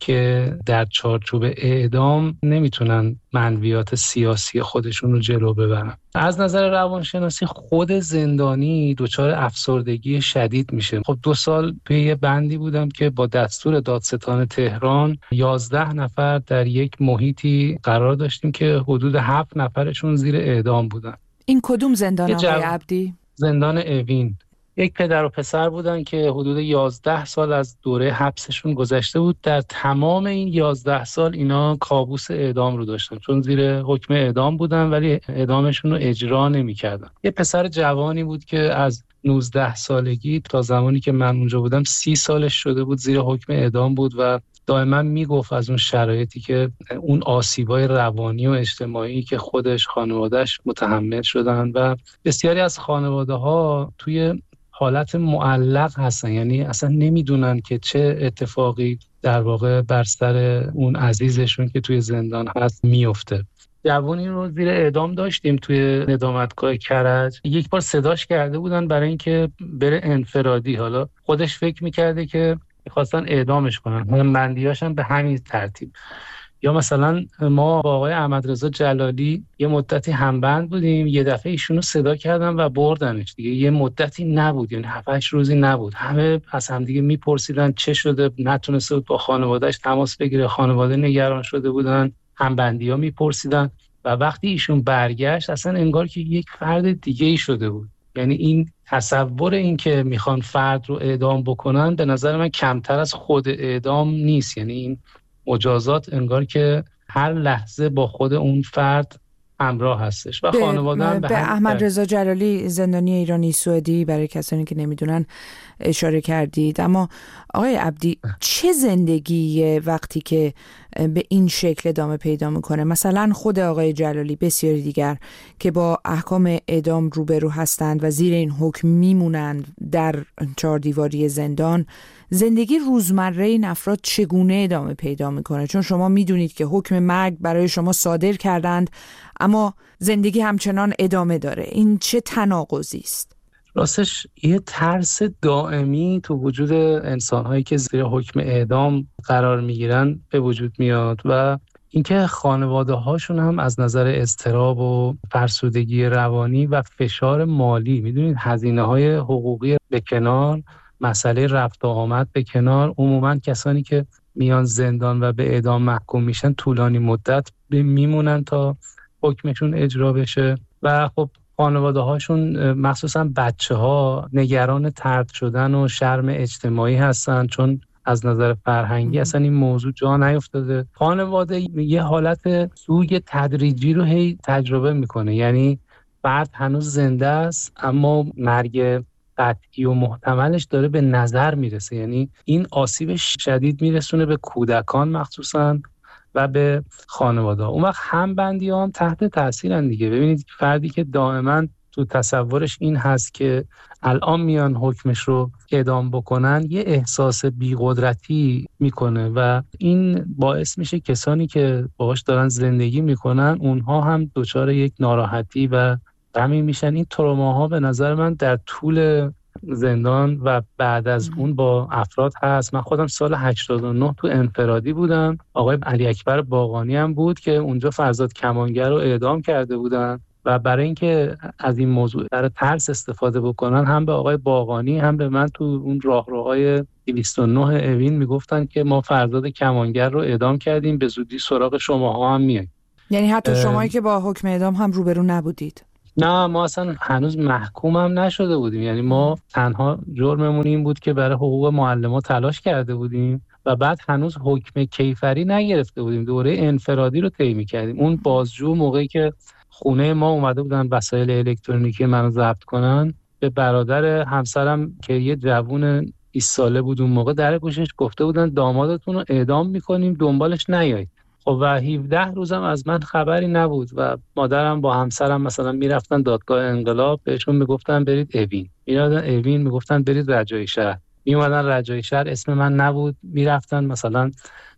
که در چارچوب اعدام نمیتونن منویات سیاسی خودشون رو جلو ببرن. از نظر روانشناسی خود زندانی دچار افسردگی شدید میشه. خب 2 سال توی یه بندی بودم که با دستور دادستان تهران 11 نفر در یک محیطی قرار داشتیم که حدود 7 نفرشون زیر اعدام بودن. این کدوم زندان آقای عبدی؟ زندان اوین. یک پدر و پسر بودن که حدود 11 سال از دوره حبسشون گذشته بود. در تمام این 11 سال اینا کابوس اعدام رو داشتن، چون زیر حکم اعدام بودن ولی اعدامشون رو اجرا نمی‌کردن. یه پسر جوانی بود که از 19 سالگی تا زمانی که من اونجا بودم 30 سالش شده بود، زیر حکم اعدام بود و دائما میگفت از اون شرایطی که اون آسیبای روانی و اجتماعی که خودش خانواده‌اش متحمل شدن و بسیاری از خانواده‌ها توی حالت معلق هستن. یعنی اصلا نمیدونن که چه اتفاقی در واقع بر سر اون عزیزشون که توی زندان هست میفته. جوانی رو زیر اعدام داشتیم توی ندامتگاه کرج. یک بار صداش کرده بودن برای اینکه بره انفرادی. حالا خودش فکر میکرده که میخواستن اعدامش کنن، هم بندیاش هم به همین ترتیب. یا مثلا ما با آقای احمدرضا جلالی یه مدتی همبند بودیم، یه دفعه ایشونو صدا کردن و بردنش دیگه. یه مدتی نبود، یعنی 7-8 روزی نبود. همه از هم دیگه میپرسیدن چه شده، نتونسته بود با خانواده‌اش تماس بگیره، خانواده نگران شده بودن، همبندی‌ها میپرسیدن و وقتی ایشون برگشت اصلا انگار که یک فرد دیگه ای شده بود. یعنی این تصور این که میخوان فرد رو اعدام بکنن به نظر من کمتر از خود اعدام نیست. یعنی این مجازات انگار که هر لحظه با خود اون فرد همراه هستش و خانواده هم به احمدرضا جلالی زندانی ایرانی سوئدی برای کسانی که نمیدونن اشاره کردید. اما آقای عبدی چه زندگی وقتی که به این شکل ادامه پیدا میکنه؟ مثلا خود آقای جلالی، بسیاری دیگر که با احکام اعدام روبرو هستند و زیر این حکم میمونند در 4 دیواری زندان، زندگی روزمره این افراد چگونه ادامه پیدا میکنه؟ چون شما میدونید که حکم مرگ برای شما صادر کردند اما زندگی همچنان ادامه داره. این چه تناقضی است؟ راستش یه ترس دائمی تو وجود انسان‌هایی که زیر حکم اعدام قرار میگیرن به وجود میاد و اینکه خانواده‌هاشون هم از نظر اضطراب و فرسودگی روانی و فشار مالی، میدونید هزینه‌های حقوقی به کنار، مسئله رفت و آمد به کنار، عموماً کسانی که میان زندان و به اعدام محکوم میشن طولانی مدت میمونن تا حکمشون اجرا بشه و خب خانواده هاشون مخصوصا بچه ها نگران طرد شدن و شرم اجتماعی هستن، چون از نظر فرهنگی اصلا این موضوع جا نیفتاده. خانواده یه حالت سوگ تدریجی رو هی تجربه میکنه، یعنی فرد هنوز زنده است اما مرگ قطعی و محتملش داره به نظر میرسه. یعنی این آسیب شدید میرسونه به کودکان مخصوصا و به خانواده. اون وقت همبندی ها هم تحت تاثیرن دیگه. ببینید فردی که دائما تو تصورش این هست که الان میان حکمش رو اعدام بکنن، یه احساس بی‌قدرتی میکنه و این باعث میشه کسانی که باهاش دارن زندگی میکنن اونها هم دچار یک ناراحتی و غمی میشن. این تروماها به نظر من در طول زندان و بعد از اون با افراد هست. من خودم سال 89 تو انفرادی بودم، آقای علی اکبر باقانی هم بود که اونجا فرزاد کمانگر رو اعدام کرده بودن و برای اینکه از این موضوع در ترس استفاده بکنن هم به آقای باقانی هم به من تو اون راهروهای 209 اوین میگفتن که ما فرزاد کمانگر رو اعدام کردیم، به زودی سراغ شماها هم میایم. یعنی حتی شمایی که با حکم اعدام هم روبرو نبودید؟ نه، ما اصلا هنوز محکوم هم نشده بودیم. یعنی ما تنها جرممون این بود که برای حقوق معلمان تلاش کرده بودیم و بعد هنوز حکم کیفری نگرفته بودیم، دوره انفرادی رو طی می‌کردیم. اون بازجو موقعی که خونه ما اومده بودن وسایل الکترونیکی منو ضبط کنن، به برادر همسرم که یه جوون 20 ساله بود اون موقع در گوشش گفته بودن دامادتون رو اعدام می‌کنیم، دنبالش نیایید. خب و 17 روزم از من خبری نبود و مادرم با همسرم مثلا میرفتن دادگاه انقلاب، بهشون میگفتن برید اوین، میرفتن اوین میگفتن برید رجایی شهر، میومدن رجایی شهر اسم من نبود، میرفتن مثلا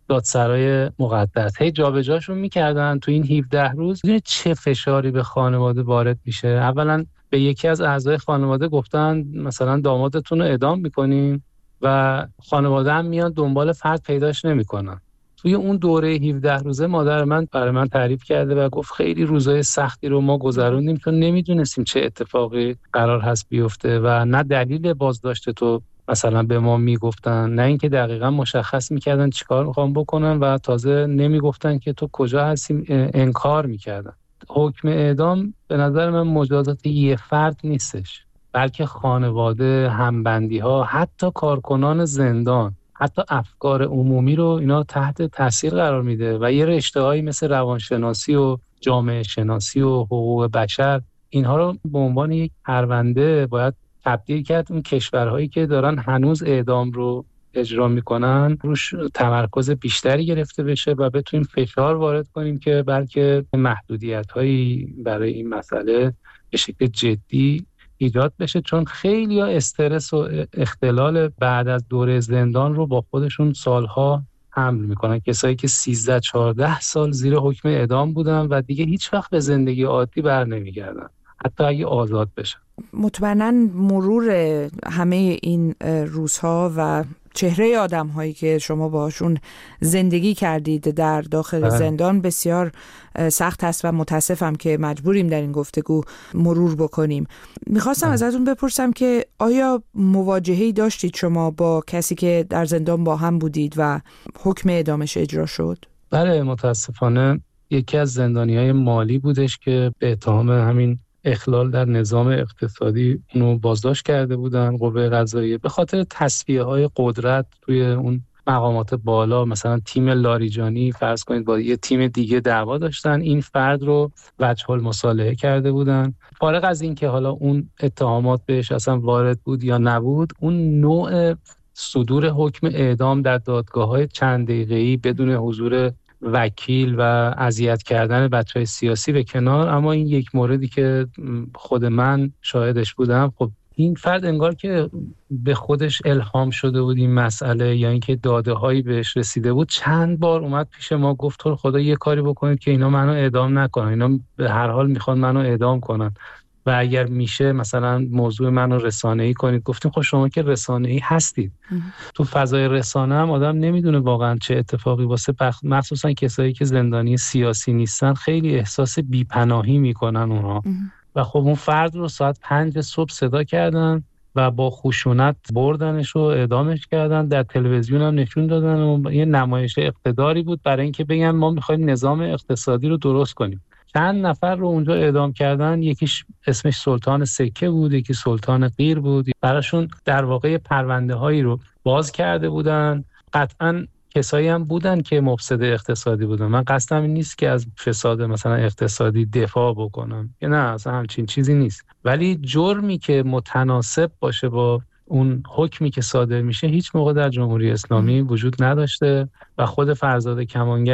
دادسرای مقدس، هی جابجاشون میکردن. تو این 17 روز چه فشاری به خانواده وارد میشه. اولا به یکی از اعضای خانواده گفتن مثلا دامادتون رو اعدام میکنیم و خانواده هم میان دنبال فرد پیداش نمیکنن. توی اون دوره 17 روزه مادر من برای من تعریف کرده و گفت خیلی روزای سختی رو ما گذروندیم چون نمیدونستیم چه اتفاقی قرار هست بیفته و نه دلیل بازداشت تو مثلا به ما میگفتن، نه اینکه دقیقاً مشخص میکردن چیکار میخوام بکنن و تازه نمیگفتن که تو کجا هستی، انکار میکردن. حکم اعدام به نظر من مجازات یه فرد نیستش، بلکه خانواده، همبندی ها، حتی کارکنان زندان، حتی افکار عمومی رو اینا تحت تاثیر قرار میده و یه رشته‌هایی مثل روانشناسی و جامعه شناسی و حقوق بشر، اینها رو به عنوان یک پرونده باید تبدیل کرد. اون کشورهایی که دارن هنوز اعدام رو اجرا میکنن روش تمرکز بیشتری گرفته بشه و بتونیم فشار وارد کنیم که بلکه محدودیت‌هایی برای این مسئله به شکل جدی ایجاد بشه، چون خیلی ها استرس و اختلال بعد از دوره زندان رو با خودشون سالها حمل میکنن. کسایی که 13-14 سال زیر حکم اعدام بودن و دیگه هیچ وقت به زندگی عادی بر نمیگردن، حتی اگه آزاد بشن. مطمئناً مرور همه این روزها و چهره آدم‌هایی که شما باشون زندگی کردید در داخل زندان بسیار سخت است و متاسفم که مجبوریم در این گفتگو مرور بکنیم. میخواستم ازتون بپرسم که آیا مواجهه‌ای داشتید شما با کسی که در زندان با هم بودید و حکم اعدامش اجرا شد؟ بله، متاسفانه یکی از زندانیای مالی بودش که به اتهام همین اخلال در نظام اقتصادی اونو بازداشت کرده بودن قوه قضاییه به خاطر تصفیه‌های قدرت توی اون مقامات بالا. مثلا تیم لاریجانی فرض کنید با یه تیم دیگه دعوا داشتن، این فرد رو وجه المصالحه کرده بودن. فارغ از این که حالا اون اتهامات بهش اصلا وارد بود یا نبود، اون نوع صدور حکم اعدام در دادگاه‌های چند دقیقه‌ای بدون حضور وکیل و اذیت کردن بچهای سیاسی به کنار، اما این یک موردی که خود من شاهدش بودم، خب این فرد انگار که به خودش الهام شده بود این مسئله یا اینکه داده هایی بهش رسیده بود، چند بار اومد پیش ما گفت تو خدا یه کاری بکنید که اینا منو اعدام نکنن، اینا به هر حال میخوان منو اعدام کنن و اگر میشه مثلا موضوع منو رسانه‌ای کنید. گفتیم خب شما که رسانه‌ای هستید. تو فضای رسانه هم آدم نمیدونه واقعا چه اتفاقی واسه مخصوصا کسایی که زندانی سیاسی نیستن خیلی احساس بی‌پناهی میکنن اونها. و خب اون فرد رو ساعت 5 صبح صدا کردن و با خشونت بردنش و اعدامش کردن. در تلویزیون هم نشون دادن و یه نمایش اقتداری بود برای اینکه بگن ما می‌خوایم نظام اقتصادی رو درست کنیم. چند نفر رو اونجا اعدام کردن، یکیش اسمش سلطان سکه بود، یکی سلطان قیر بود. براشون در واقع پرونده هایی رو باز کرده بودن. قطعاً کسایی هم بودن که مفسد اقتصادی بودن. من قصدم این نیست که از فساد مثلا اقتصادی دفاع بکنم، نه اصلا همچین چیزی نیست، ولی جرمی که متناسب باشه با اون حکمی که صادر میشه هیچ موقع در جمهوری اسلامی وجود نداشته و خود فرزاد کمانگر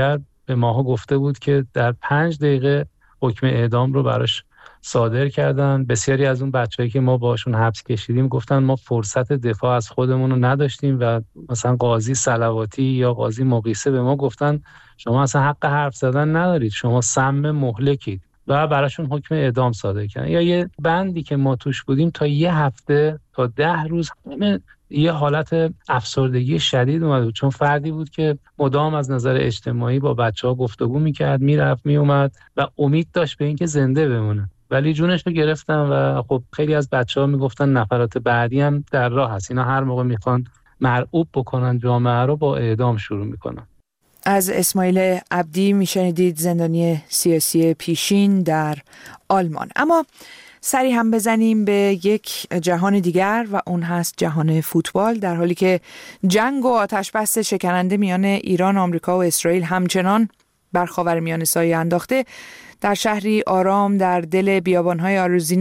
به ماها گفته بود که در 5 دقیقه حکم اعدام رو براش صادر کردن. بسیاری از اون بچه‌ای که ما باشون حبس کشیدیم گفتن ما فرصت دفاع از خودمون رو نداشتیم و مثلا قاضی صلواتی یا قاضی مقیسه به ما گفتن شما اصلا حق حرف زدن ندارید، شما سم مهلکید و براشون حکم اعدام صادر کردن. یا یه بندی که ما توش بودیم تا 1 هفته تا 10 روز یه حالت افسردگی شدید اومد بود، چون فردی بود که مدام از نظر اجتماعی با بچه‌ها گفتگو میکرد، میرفت میومد و امید داشت به اینکه زنده بمونه، ولی جونش رو گرفتن و خب خیلی از بچه‌ها میگفتن نفرات بعدی هم در راه هست، اینا هر موقع میخوان مرعوب بکنن جامعه رو با اعدام شروع میکنن. از اسماعیل عبدی میشنیدید، زندانی سیاسی پیشین در آلمان. اما سری هم بزنیم به یک جهان دیگر و اون هست جهان فوتبال. در حالی که جنگ و آتش‌بس شکننده میان ایران، آمریکا و اسرائیل همچنان بر خاورمیانه سایه انداخته، در شهری آرام در دل بیابان‌های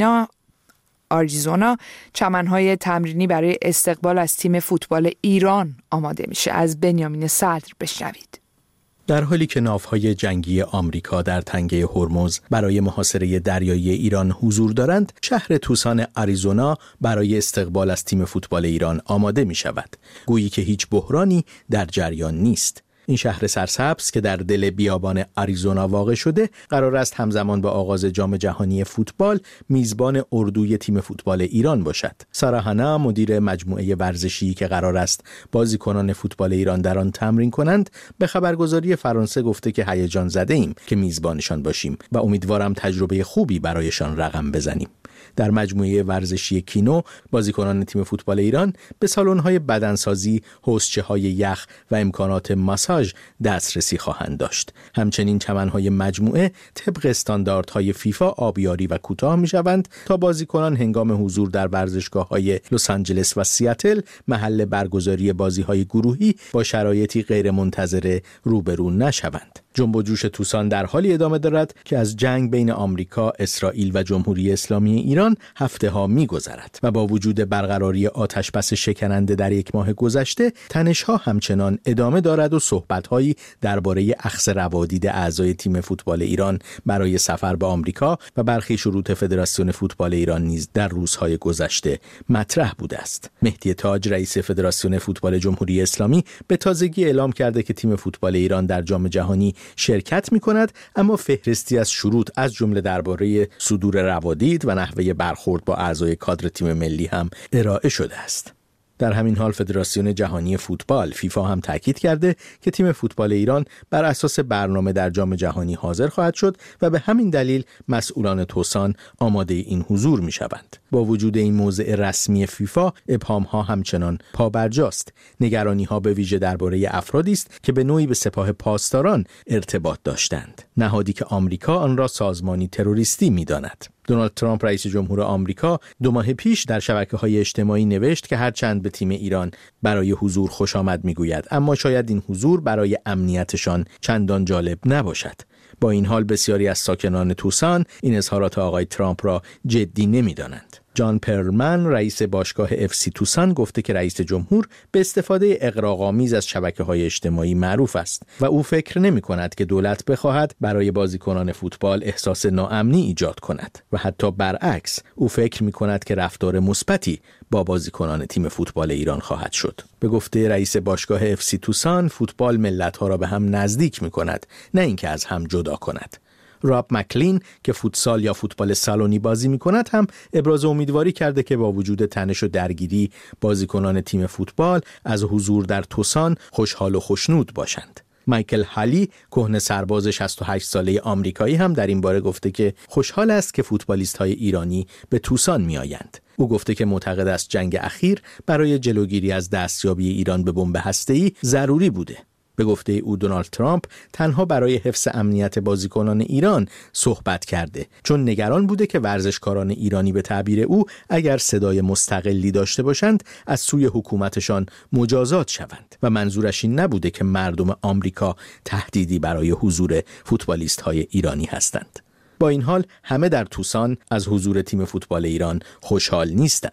آریزونا چمن‌های تمرینی برای استقبال از تیم فوتبال ایران آماده میشه. از بنیامین صدر بشنوید. در حالی که ناوهای جنگی آمریکا در تنگه هرمز برای محاصره دریایی ایران حضور دارند، شهر توسان آریزونا برای استقبال از تیم فوتبال ایران آماده می شود. گویی که هیچ بحرانی در جریان نیست. این شهر سرسبز که در دل بیابان آریزونا واقع شده، قرار است همزمان با آغاز جام جهانی فوتبال میزبان اردوی تیم فوتبال ایران باشد. سارا هانا، مدیر مجموعه ورزشی که قرار است بازیکنان فوتبال ایران در آن تمرین کنند، به خبرگزاری فرانسه گفته که هیجان زده ایم که میزبانشان باشیم و امیدوارم تجربه خوبی برایشان رقم بزنیم. در مجموعه ورزشی کینو، بازیکنان تیم فوتبال ایران به سالن‌های بدنسازی، حوضچه‌های یخ و امکانات ماساژ دسترسی خواهند داشت. همچنین چمن‌های مجموعه طبق استانداردهای فیفا آبیاری و کوتاه می‌شوند تا بازیکنان هنگام حضور در ورزشگاه‌های لس آنجلس و سیاتل محل برگزاری بازی‌های گروهی با شرایطی غیرمنتظره روبرو نشوند. جنب و جوش توسان در حالی ادامه دارد که از جنگ بین آمریکا، اسرائیل و جمهوری اسلامی ایران هفته‌ها می‌گذرد و با وجود برقراری آتش‌بس شکننده در 1 ماه گذشته، تنش‌ها همچنان ادامه دارد و صحبت‌هایی درباره اخذ روادید اعضای تیم فوتبال ایران برای سفر به آمریکا و برخی شروط فدراسیون فوتبال ایران نیز در روزهای گذشته مطرح بوده است. مهدی تاج، رئیس فدراسیون فوتبال جمهوری اسلامی، به تازگی اعلام کرده که تیم فوتبال ایران در جام جهانی شرکت می‌کند، اما فهرستی از شروط از جمله درباره صدور روادید و نحوه برخورد با اعضای کادر تیم ملی هم ارائه شده است. در همین حال فدراسیون جهانی فوتبال فیفا هم تاکید کرده که تیم فوتبال ایران بر اساس برنامه در جام جهانی حاضر خواهد شد و به همین دلیل مسئولان توسان آماده این حضور می‌شوند. با وجود این موضع رسمی فیفا، ابهام‌ها همچنان پابرجاست. نگرانی‌ها به ویژه درباره افرادی است که به نوعی به سپاه پاسداران ارتباط داشتند، نهادی که آمریکا آن را سازمانی تروریستی می‌داند. دونالد ترامپ رئیس جمهور آمریکا 2 ماه پیش در شبکه‌های اجتماعی نوشت که هرچند به تیم ایران برای حضور خوش آمد میگوید، اما شاید این حضور برای امنیتشان چندان جالب نباشد. با این حال بسیاری از ساکنان توسان این اظهارات آقای ترامپ را جدی نمی‌دانند. جان پرلمن، رئیس باشگاه FC توسان، گفته که رئیس جمهور به استفاده اغراق‌آمیز از شبکه‌های اجتماعی معروف است و او فکر نمی‌کند که دولت بخواهد برای بازیکنان فوتبال احساس ناامنی ایجاد کند و حتی برعکس، او فکر می‌کند که رفتار مثبتی با بازیکنان تیم فوتبال ایران خواهد شد. به گفته رئیس باشگاه FC توسان، فوتبال ملت‌ها را به هم نزدیک می‌کند، نه اینکه از هم جدا کند. راب مکلین که فوتسال یا فوتبال سالونی بازی می‌کند هم ابراز امیدواری کرده که با وجود تنش و درگیری، بازیکنان تیم فوتبال از حضور در توسان خوشحال و خوشنود باشند. مایکل هالی، کهنه سرباز 68 ساله آمریکایی، هم در این باره گفته که خوشحال است که فوتبالیست‌های ایرانی به توسان می‌آیند. او گفته که معتقد است جنگ اخیر برای جلوگیری از دستیابی ایران به بمب هسته‌ای ضروری بوده. به گفته او دونالد ترامپ تنها برای حفظ امنیت بازیکنان ایران صحبت کرده، چون نگران بوده که ورزشکاران ایرانی به تعبیر او اگر صدای مستقلی داشته باشند از سوی حکومتشان مجازات شوند و منظورش این نبوده که مردم آمریکا تهدیدی برای حضور فوتبالیست‌های ایرانی هستند. با این حال همه در توسان از حضور تیم فوتبال ایران خوشحال نیستند.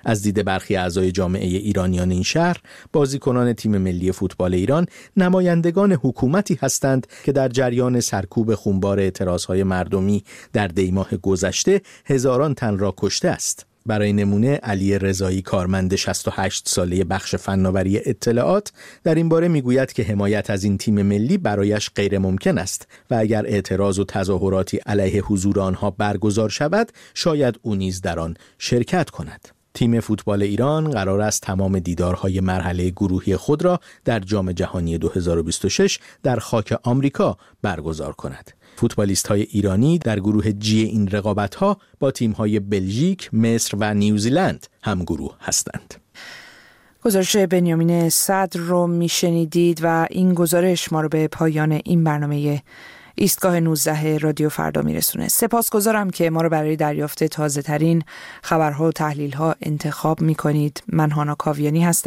از دید برخی اعضای جامعه ایرانیان این شهر، بازیکنان تیم ملی فوتبال ایران نمایندگان حکومتی هستند که در جریان سرکوب خونبار اعتراضهای مردمی در دیماه گذشته هزاران تن را کشته است. برای نمونه علی رضایی، کارمند 68 ساله بخش فناوری اطلاعات، در این باره میگوید که حمایت از این تیم ملی برایش غیر ممکن است و اگر اعتراض و تظاهراتی علیه حضور آنها برگزار شود شاید او نیز در آن شرکت کند. تیم فوتبال ایران قرار است تمام دیدارهای مرحله گروهی خود را در جام جهانی 2026 در خاک آمریکا برگزار کند. فوتبالیست‌های ایرانی در گروه جی این رقابت‌ها با تیم‌های بلژیک، مصر و نیوزیلند هم گروه هستند. گزارش بنیامین صدر رو میشنیدید و این گزارش ما رو به پایان این برنامه ایستگاه 19 رادیو فردا میرسونه. سپاسگزارم که ما رو برای دریافت تازه ترین خبرها و تحلیل ها انتخاب میکنید. من هانا کاویانی هستم.